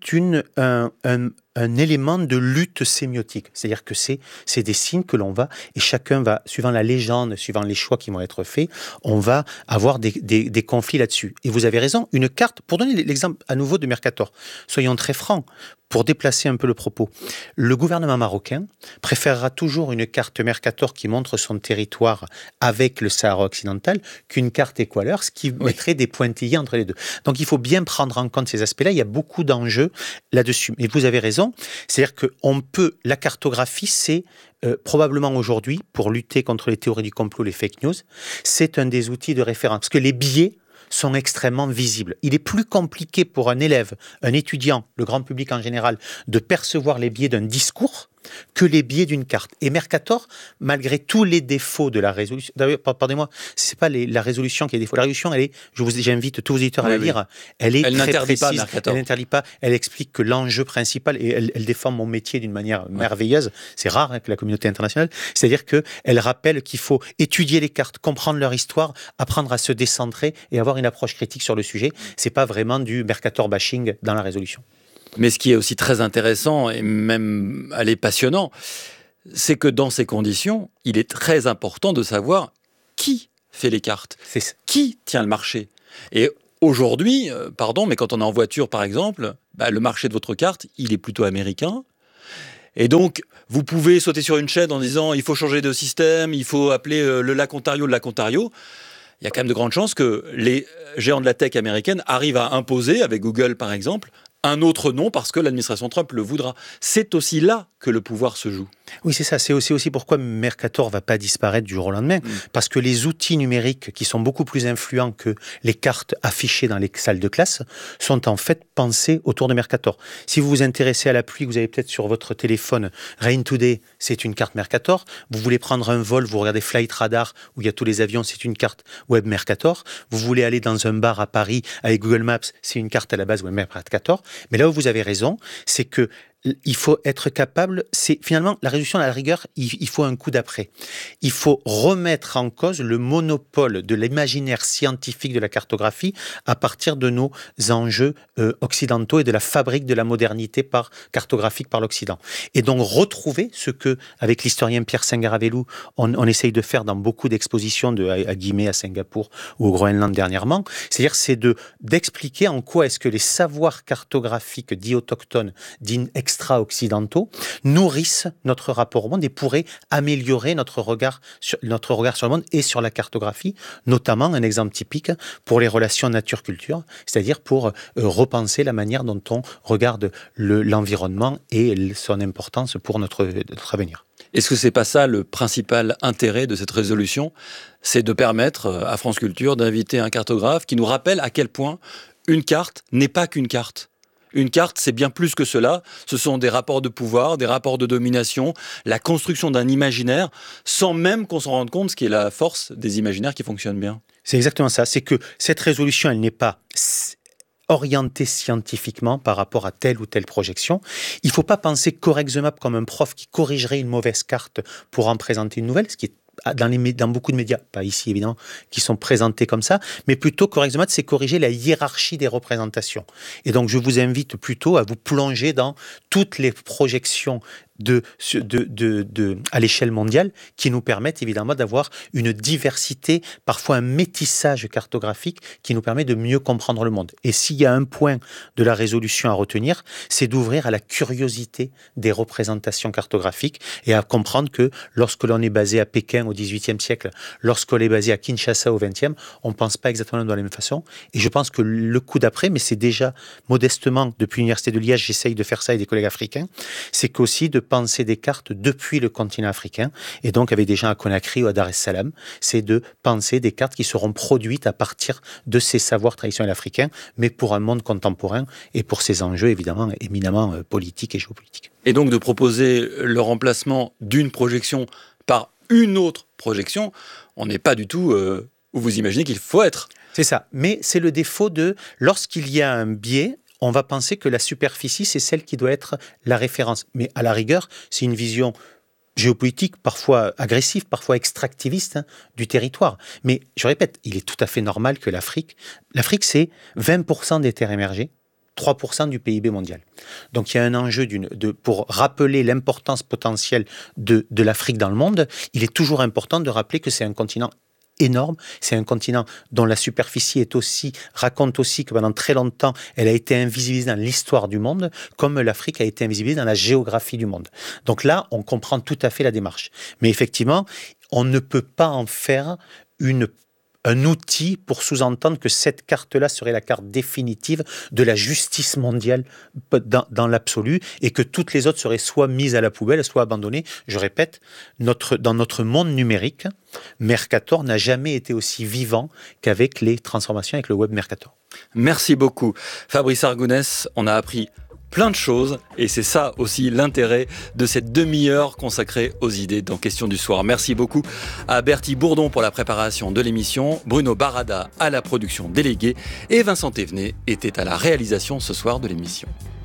un élément de lutte sémiotique. C'est-à-dire que c'est des signes que l'on va, et chacun va, suivant la légende, suivant les choix qui vont être faits, on va avoir des conflits là-dessus. Et vous avez raison, une carte, pour donner l'exemple à nouveau de Mercator, soyons très francs, pour déplacer un peu le propos, le gouvernement marocain préférera toujours une carte Mercator qui montre son territoire avec le Sahara occidental qu'une carte Equalers qui mettrait des pointillés entre les deux. Donc il faut bien prendre en compte ces aspects-là, il y a beaucoup d'enjeux là-dessus. Mais vous avez raison, c'est-à-dire que la cartographie, c'est probablement aujourd'hui, pour lutter contre les théories du complot, les fake news, c'est un des outils de référence. Parce que les biais sont extrêmement visibles. Il est plus compliqué pour un élève, un étudiant, le grand public en général, de percevoir les biais d'un discours que les biais d'une carte. Et Mercator, malgré tous les défauts de la résolution, pardonnez-moi, c'est pas la résolution qui est défaut. La résolution, j'invite tous vos éditeurs à la lire. Elle est très précise. Elle n'interdit pas. Elle explique que l'enjeu principal, et elle défend mon métier d'une manière merveilleuse. C'est rare que la communauté internationale. C'est-à-dire qu'elle rappelle qu'il faut étudier les cartes, comprendre leur histoire, apprendre à se décentrer et avoir une approche critique sur le sujet. C'est pas vraiment du Mercator bashing dans la résolution. Mais ce qui est aussi très intéressant et même passionnant, c'est que dans ces conditions, il est très important de savoir qui fait les cartes, qui tient le marché. Et aujourd'hui, mais quand on est en voiture par exemple, le marché de votre carte, il est plutôt américain. Et donc, vous pouvez sauter sur une chaîne en disant il faut changer de système, il faut appeler le lac Ontario le lac Ontario. Il y a quand même de grandes chances que les géants de la tech américaine arrivent à imposer, avec Google par exemple, un autre nom parce que l'administration Trump le voudra. C'est aussi là que le pouvoir se joue. Oui, c'est ça. C'est aussi pourquoi Mercator ne va pas disparaître du jour au lendemain. Parce que les outils numériques qui sont beaucoup plus influents que les cartes affichées dans les salles de classe sont en fait pensés autour de Mercator. Si vous vous intéressez à la pluie, vous avez peut-être sur votre téléphone Rain Today, c'est une carte Mercator. Vous voulez prendre un vol, vous regardez Flight Radar où il y a tous les avions, c'est une carte Web Mercator. Vous voulez aller dans un bar à Paris avec Google Maps, c'est une carte à la base Web Mercator. Mais là où vous avez raison, c'est que il faut être capable, finalement la résolution à la rigueur, il faut un coup d'après. Il faut remettre en cause le monopole de l'imaginaire scientifique de la cartographie à partir de nos enjeux occidentaux et de la fabrique de la modernité cartographique par l'Occident. Et donc retrouver ce que, avec l'historien Pierre Singaravelou, on essaye de faire dans beaucoup d'expositions à Guimet, à Singapour ou au Groenland dernièrement, c'est-à-dire d'expliquer en quoi est-ce que les savoirs cartographiques dits autochtones, dits extra-occidentaux nourrissent notre rapport au monde et pourraient améliorer notre regard sur le monde et sur la cartographie, notamment un exemple typique pour les relations nature-culture, c'est-à-dire pour repenser la manière dont on regarde l'environnement et son importance pour notre avenir. Est-ce que c'est pas ça le principal intérêt de cette résolution ? C'est de permettre à France Culture d'inviter un cartographe qui nous rappelle à quel point une carte n'est pas qu'une carte. Une carte, c'est bien plus que cela. Ce sont des rapports de pouvoir, des rapports de domination, la construction d'un imaginaire, sans même qu'on s'en rende compte, ce qui est la force des imaginaires qui fonctionnent bien. C'est exactement ça. C'est que cette résolution, elle n'est pas orientée scientifiquement par rapport à telle ou telle projection. Il ne faut pas penser CorexMap comme un prof qui corrigerait une mauvaise carte pour en présenter une nouvelle, ce qui est dans beaucoup de médias, pas ici évidemment, qui sont présentés comme ça, mais plutôt CorexMap, c'est corriger la hiérarchie des représentations. Et donc je vous invite plutôt à vous plonger dans toutes les projections à l'échelle mondiale qui nous permettent évidemment d'avoir une diversité, parfois un métissage cartographique qui nous permet de mieux comprendre le monde. Et s'il y a un point de la résolution à retenir, c'est d'ouvrir à la curiosité des représentations cartographiques et à comprendre que lorsque l'on est basé à Pékin au XVIIIe siècle, lorsqu'on est basé à Kinshasa au XXe, on ne pense pas exactement de la même façon. Et je pense que le coup d'après, mais c'est déjà modestement, depuis l'Université de Liège, j'essaye de faire ça avec des collègues africains, c'est qu'aussi de penser des cartes depuis le continent africain, et donc avec des gens à Conakry ou à Dar es Salaam, c'est de penser des cartes qui seront produites à partir de ces savoirs traditionnels africains, mais pour un monde contemporain et pour ces enjeux évidemment éminemment politiques et géopolitiques. Et donc de proposer le remplacement d'une projection par une autre projection, on n'est pas du tout où vous imaginez qu'il faut être. C'est ça, mais c'est le défaut lorsqu'il y a un biais, on va penser que la superficie, c'est celle qui doit être la référence. Mais à la rigueur, c'est une vision géopolitique, parfois agressive, parfois extractiviste du territoire. Mais je répète, il est tout à fait normal que l'Afrique, c'est 20% des terres émergées, 3% du PIB mondial. Donc il y a un enjeu pour rappeler l'importance potentielle de l'Afrique dans le monde, il est toujours important de rappeler que c'est un continent énorme. C'est un continent dont la superficie raconte aussi que pendant très longtemps, elle a été invisibilisée dans l'histoire du monde, comme l'Afrique a été invisibilisée dans la géographie du monde. Donc là, on comprend tout à fait la démarche. Mais effectivement, on ne peut pas en faire un outil pour sous-entendre que cette carte-là serait la carte définitive de la justice mondiale dans l'absolu et que toutes les autres seraient soit mises à la poubelle, soit abandonnées. Je répète, dans notre monde numérique, Mercator n'a jamais été aussi vivant qu'avec les transformations avec le web Mercator. Merci beaucoup. Fabrice Argounès, on a appris plein de choses, et c'est ça aussi l'intérêt de cette demi-heure consacrée aux idées dans Question du soir. Merci beaucoup à Bertie Bourdon pour la préparation de l'émission, Bruno Barada à la production déléguée, et Vincent Thévenet était à la réalisation ce soir de l'émission.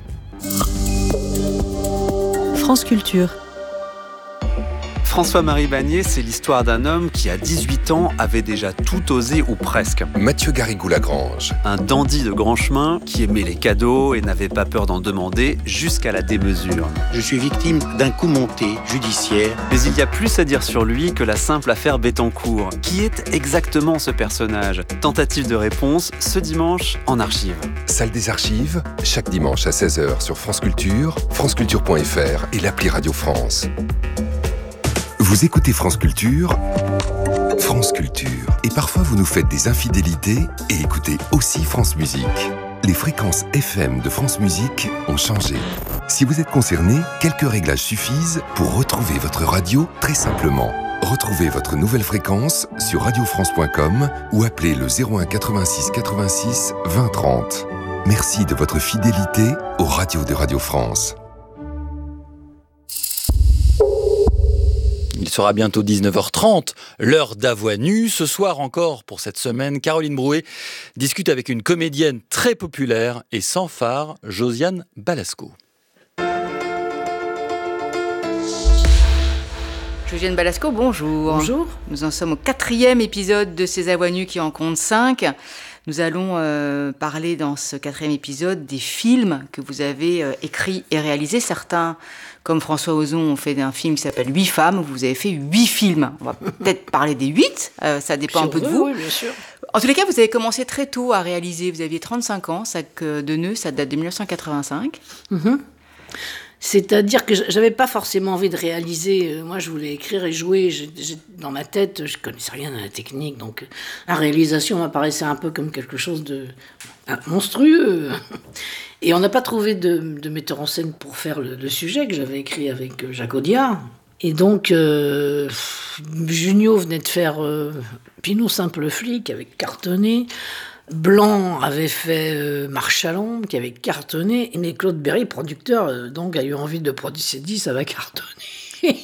France Culture. François-Marie Bagné, c'est l'histoire d'un homme qui, à 18 ans, avait déjà tout osé ou presque. Mathieu Garrigou-Lagrange. Un dandy de grand chemin qui aimait les cadeaux et n'avait pas peur d'en demander jusqu'à la démesure. Je suis victime d'un coup monté judiciaire. Mais il y a plus à dire sur lui que la simple affaire Bettencourt. Qui est exactement ce personnage ? Tentative de réponse ce dimanche en archive. Salle des archives, chaque dimanche à 16h sur France Culture, franceculture.fr et l'appli Radio France. Vous écoutez France Culture, et parfois vous nous faites des infidélités et écoutez aussi France Musique. Les fréquences FM de France Musique ont changé. Si vous êtes concerné, quelques réglages suffisent pour retrouver votre radio très simplement. Retrouvez votre nouvelle fréquence sur radiofrance.com ou appelez le 01 86 86 20 30. Merci de votre fidélité aux radios de Radio France. Il sera bientôt 19h30, l'heure d'Avoix nue. Ce soir encore, pour cette semaine, Caroline Brouet discute avec une comédienne très populaire et sans phare, Josiane Balasco. Josiane Balasco, bonjour. Bonjour. Nous en sommes au 4e épisode de ces Avoix nues qui en comptent 5. Nous allons parler dans ce 4e épisode des films que vous avez écrits et réalisés. Certains, comme François Ozon, ont fait un film qui s'appelle 8 femmes. Vous avez fait 8 films. On va peut-être parler des 8. Ça dépend un peu de vous. Oui, bien sûr. En tous les cas, vous avez commencé très tôt à réaliser. Vous aviez 35 ans. Sac de nœuds, ça date de 1985. Mm-hmm. C'est-à-dire que j'avais pas forcément envie de réaliser. Moi, je voulais écrire et jouer. Dans ma tête, je connaissais rien à la technique, donc la réalisation m'apparaissait un peu comme quelque chose de monstrueux. Et on n'a pas trouvé de metteur en scène pour faire le sujet que j'avais écrit avec Jacques Audiard. Et donc, Junio venait de faire Pinot Simple Flic avec cartonné. Blanc avait fait Marche à l'ombre, qui avait cartonné, mais Claude Berry, producteur, donc a eu envie de produire ses 10, ça va cartonner.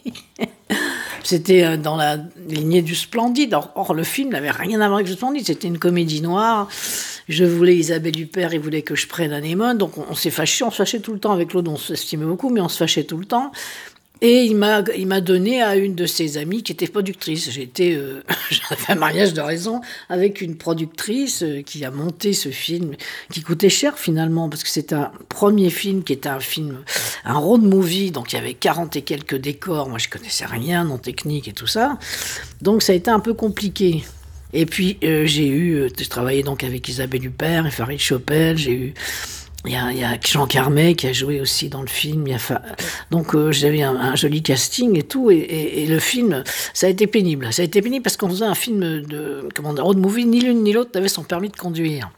C'était dans la lignée du Splendide. Or, le film n'avait rien à voir avec le Splendide, c'était une comédie noire. Je voulais Isabelle Huppert, il voulait que je prenne Anémone, donc on s'est fâché, on se fâchait tout le temps avec Claude, on s'estimait beaucoup, mais on se fâchait tout le temps. Et il m'a donné à une de ses amies qui était productrice. J'avais un mariage de raison avec une productrice qui a monté ce film, qui coûtait cher finalement, parce que c'est un premier film qui était un road movie, donc il y avait 40 et quelques décors. Moi, je connaissais rien en technique et tout ça. Donc ça a été un peu compliqué. Et puis, je travaillais donc avec Isabelle Huppert et Farid Chopel, il y a Jean Carmet qui a joué aussi dans le film. Donc j'avais un joli casting et tout. Et le film, ça a été pénible. Ça a été pénible parce qu'on faisait un film de road movie. Ni l'une ni l'autre n'avait son permis de conduire.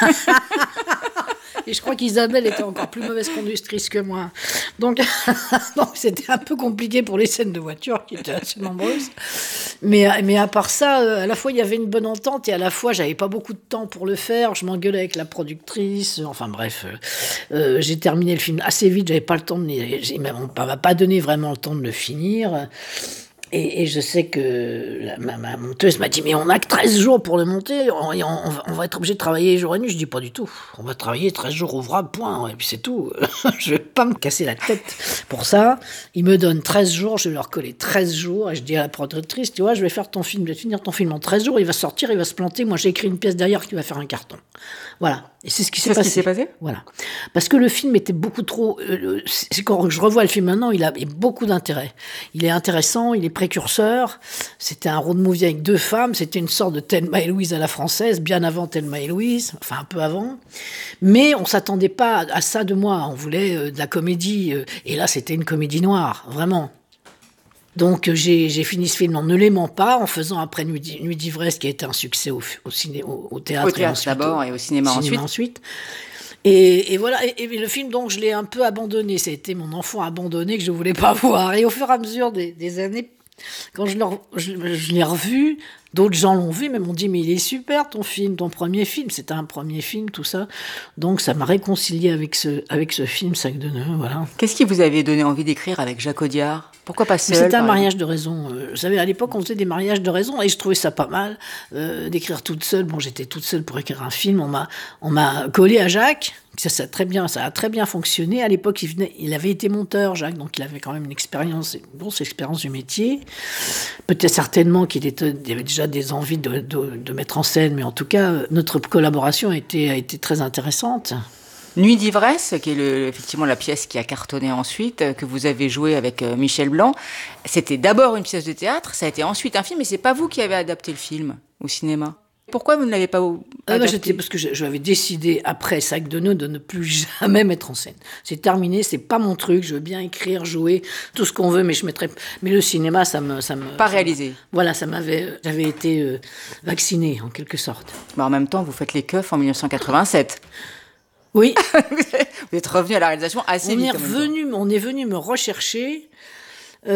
Et je crois qu'Isabelle était encore plus mauvaise conductrice que moi. Donc c'était un peu compliqué pour les scènes de voiture qui étaient assez nombreuses. Mais à part ça, à la fois il y avait une bonne entente et à la fois j'avais pas beaucoup de temps pour le faire. Je m'engueulais avec la productrice. Enfin bref, j'ai terminé le film assez vite. J'avais pas le temps on m'a pas donné vraiment le temps de le finir. Et je sais que ma monteuse m'a dit « Mais on n'a que 13 jours pour le monter, on va être obligé de travailler jour et nuit. » Je dis « Pas du tout, on va travailler 13 jours ouvrables, point, et puis c'est tout. Je vais pas me casser la tête pour ça. » Ils me donnent 13 jours, je vais leur coller 13 jours, et je dis à la productrice « Tu vois, je vais faire ton film, je vais finir ton film en 13 jours, il va sortir, il va se planter, moi j'ai écrit une pièce derrière qui va faire un carton. » Voilà. Et c'est ce qui s'est passé. Voilà. Parce que le film était beaucoup trop... quand je revois le film maintenant, il a beaucoup d'intérêt. Il est intéressant, il est précurseur. C'était un road movie avec 2 femmes. C'était une sorte de Thelma et Louise à la française, bien avant Thelma et Louise, enfin un peu avant. Mais on ne s'attendait pas à ça de moi. On voulait de la comédie. Et là, c'était une comédie noire, vraiment. Donc j'ai fini ce film en ne l'aimant pas, en faisant après Nuit d'ivresse, qui a été un succès au théâtre. Au théâtre d'abord et au cinéma ensuite. Et voilà, et le film, donc, je l'ai un peu abandonné. Ça a été mon enfant abandonné que je ne voulais pas voir. Et au fur et à mesure des années, quand je l'ai revu, D'autres gens l'ont vu, mais m'ont dit, mais il est super ton film, ton premier film. C'était un premier film, tout ça. Donc ça m'a réconcilié avec ce film, Sac de nœuds, voilà. Qu'est-ce qui vous avait donné envie d'écrire avec Jacques Audiard ? Pourquoi pas seul ? C'était un mariage de raison. Vous savez, à l'époque, on faisait des mariages de raison et je trouvais ça pas mal d'écrire toute seule. Bon, j'étais toute seule pour écrire un film. On m'a collé à Jacques. Ça a très bien fonctionné. À l'époque, il avait été monteur, Jacques, donc il avait quand même une grosse expérience du métier. Peut-être certainement qu'il y avait déjà des envies de mettre en scène, mais en tout cas, notre collaboration a été très intéressante. Nuit d'ivresse, qui est effectivement la pièce qui a cartonné ensuite, que vous avez joué avec Michel Blanc, c'était d'abord une pièce de théâtre, ça a été ensuite un film, mais c'est pas vous qui avez adapté le film au cinéma. Pourquoi vous ne l'avez pas adapté ? Parce que j'avais décidé, après Sac de nœuds, de ne plus jamais mettre en scène. C'est terminé, c'est pas mon truc, je veux bien écrire, jouer, tout ce qu'on veut, mais mais le cinéma, ça me pas réalisé. Voilà, j'avais été vaccinée, en quelque sorte. Mais en même temps, vous faites Les Keufs en 1987. Oui. Vous êtes revenu à la réalisation assez vite. On est venu me rechercher en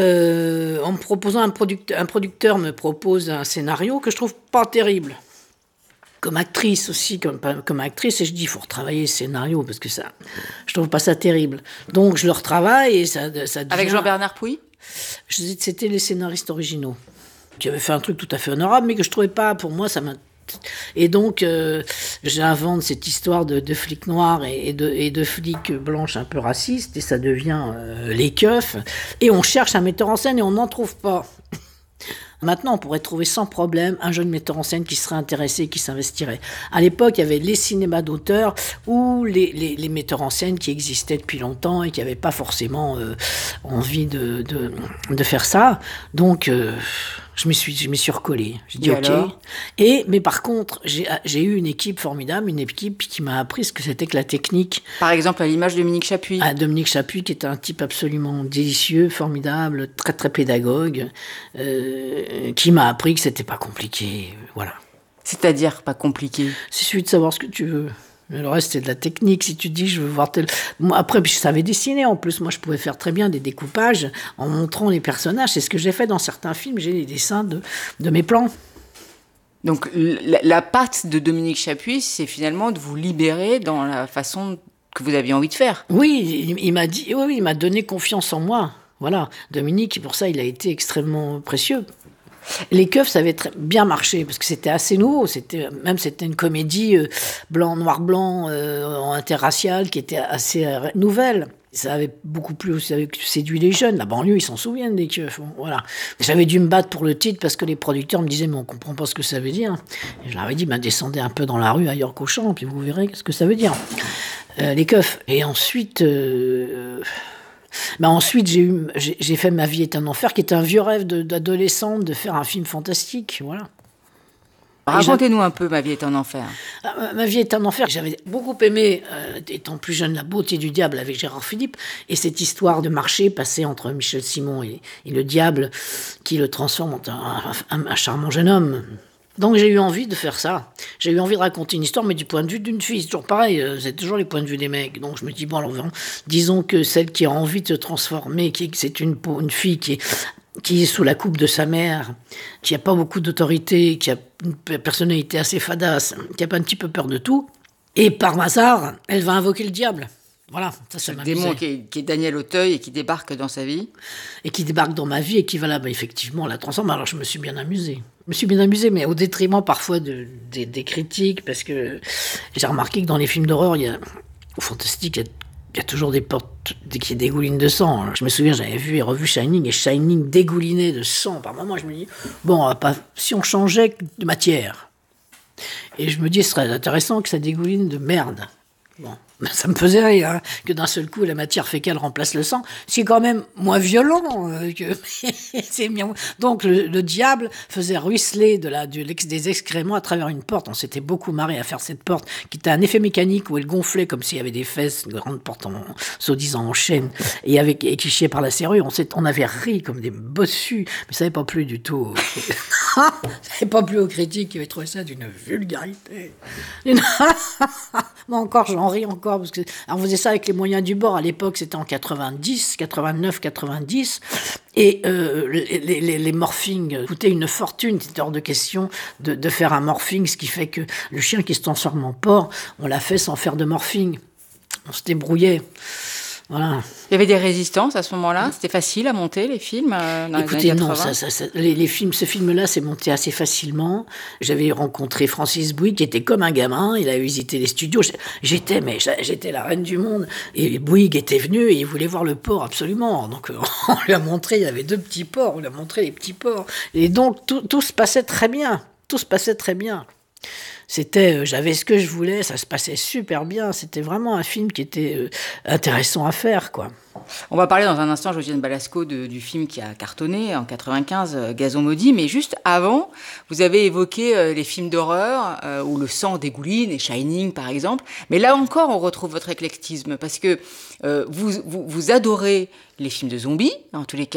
me proposant un producteur me propose un scénario que je trouve pas terrible. Comme actrice aussi, comme actrice, et je dis, il faut retravailler ce scénario, parce que je trouve pas ça terrible. Donc je le retravaille, et ça devient... Avec Jean-Bernard Pouy ? C'était les scénaristes originaux, qui avaient fait un truc tout à fait honorable, mais que je trouvais pas, pour moi, ça m'a... Et donc, j'invente cette histoire de flics noirs et de flics blanches un peu racistes, et ça devient Les Keufs, et on cherche un metteur en scène, et on n'en trouve pas. Maintenant, on pourrait trouver sans problème un jeune metteur en scène qui serait intéressé, qui s'investirait. À l'époque, il y avait les cinémas d'auteur ou les metteurs en scène qui existaient depuis longtemps et qui n'avaient pas forcément envie de faire ça. Donc, je m'y suis recollée. J'ai dit OK. Mais par contre, j'ai eu une équipe formidable, une équipe qui m'a appris ce que c'était que la technique. Par exemple, à l'image de Dominique Chapuis. Dominique Chapuis, qui est un type absolument délicieux, formidable, très très pédagogue, qui m'a appris que c'était pas compliqué. Voilà. C'est-à-dire pas compliqué ? C'est celui de savoir ce que tu veux. Le reste, c'est de la technique. Si tu dis, je veux voir tel... Moi, après, je savais dessiner. En plus, moi, je pouvais faire très bien des découpages en montrant les personnages. C'est ce que j'ai fait dans certains films. J'ai les dessins de mes plans. Donc, la patte de Dominique Chapuis, c'est finalement de vous libérer dans la façon que vous aviez envie de faire. Oui, il m'a dit... Oui, il m'a donné confiance en moi. Voilà. Dominique, pour ça, il a été extrêmement précieux. Les Keufs, ça avait très bien marché parce que c'était assez nouveau. C'était une comédie noir-blanc, interraciale qui était assez nouvelle. Ça avait beaucoup plus, ça avait séduit les jeunes. La banlieue, ils s'en souviennent des Keufs. Bon, voilà. J'avais dû me battre pour le titre parce que les producteurs me disaient mais on comprend pas ce que ça veut dire. Et je leur avais dit descendez un peu dans la rue à York-Auchan puis vous verrez ce que ça veut dire. Les Keufs. Et ensuite. Ensuite, j'ai fait Ma vie est un enfer, qui était un vieux rêve d'adolescente de faire un film fantastique, voilà. Racontez-nous un peu Ma vie est un enfer. Ma vie est un enfer. J'avais beaucoup aimé, étant plus jeune, La beauté du diable avec Gérard Philippe, et cette histoire de marché passée entre Michel Simon et le diable, qui le transforme en un charmant jeune homme. Donc j'ai eu envie de faire ça. J'ai eu envie de raconter une histoire, mais du point de vue d'une fille. C'est toujours pareil, c'est toujours les points de vue des mecs. Donc je me dis, bon, alors disons que celle qui a envie de se transformer, c'est une fille qui est sous la coupe de sa mère, qui n'a pas beaucoup d'autorité, qui a une personnalité assez fadasse, qui a pas un petit peu peur de tout. Et par hasard, elle va invoquer le diable. Voilà, ça m'amusait. Le démon qui est Daniel Auteuil et qui débarque dans sa vie. Et qui débarque dans ma vie et qui va là, effectivement, la transforme. Alors je me suis bien amusée. Mais au détriment parfois des critiques, parce que j'ai remarqué que dans les films d'horreur, au fantastique, il y a toujours des portes qui dégoulinent de sang. Alors, je me souviens, j'avais vu et revu Shining, et Shining dégoulinait de sang. Par moments, je me dis, bon, si on changeait de matière. Et je me dis, ce serait intéressant que ça dégouline de merde. Bon, ça me faisait rire, hein, que d'un seul coup, la matière fécale remplace le sang. C'est quand même moins violent que... c'est bien. Donc, le diable faisait ruisseler des excréments à travers une porte. On s'était beaucoup marré à faire cette porte, qui était un effet mécanique où elle gonflait comme s'il y avait des fesses, une grande porte soi-disant en chaîne, et qui chiait par la serrure. On avait ri comme des bossus, mais ça n'avait pas plu du tout. Ça n'avait pas plu aux critiques qui avaient trouvé ça d'une vulgarité. Moi encore, j'en ris encore. encore, parce que on faisait ça avec les moyens du bord. À l'époque, c'était en 90, 89, 90. Et les morphings coûtaient une fortune. C'était hors de question de faire un morphing, ce qui fait que le chien qui se transforme en porc, on l'a fait sans faire de morphing. On se débrouillait. Voilà. Il y avait des résistances à ce moment-là. C'était facile à monter les films dans Écoutez, les années 80. non, les films, ce film-là s'est monté assez facilement. J'avais rencontré Francis Bouygues, qui était comme un gamin. Il a visité les studios. J'étais la reine du monde. Et Bouygues était venu et il voulait voir le porc absolument. Donc on lui a montré, il y avait 2 petits porcs. On lui a montré les petits porcs. Et donc tout se passait très bien. Tout se passait très bien. J'avais ce que je voulais, ça se passait super bien. C'était vraiment un film qui était intéressant à faire, quoi. On va parler dans un instant, Josiane Balasco, du film qui a cartonné en 95, Gazon maudit. Mais juste avant, vous avez évoqué les films d'horreur où le sang dégouline, et Shining par exemple. Mais là encore, on retrouve votre éclectisme parce que vous adorez les films de zombies, en tous les cas.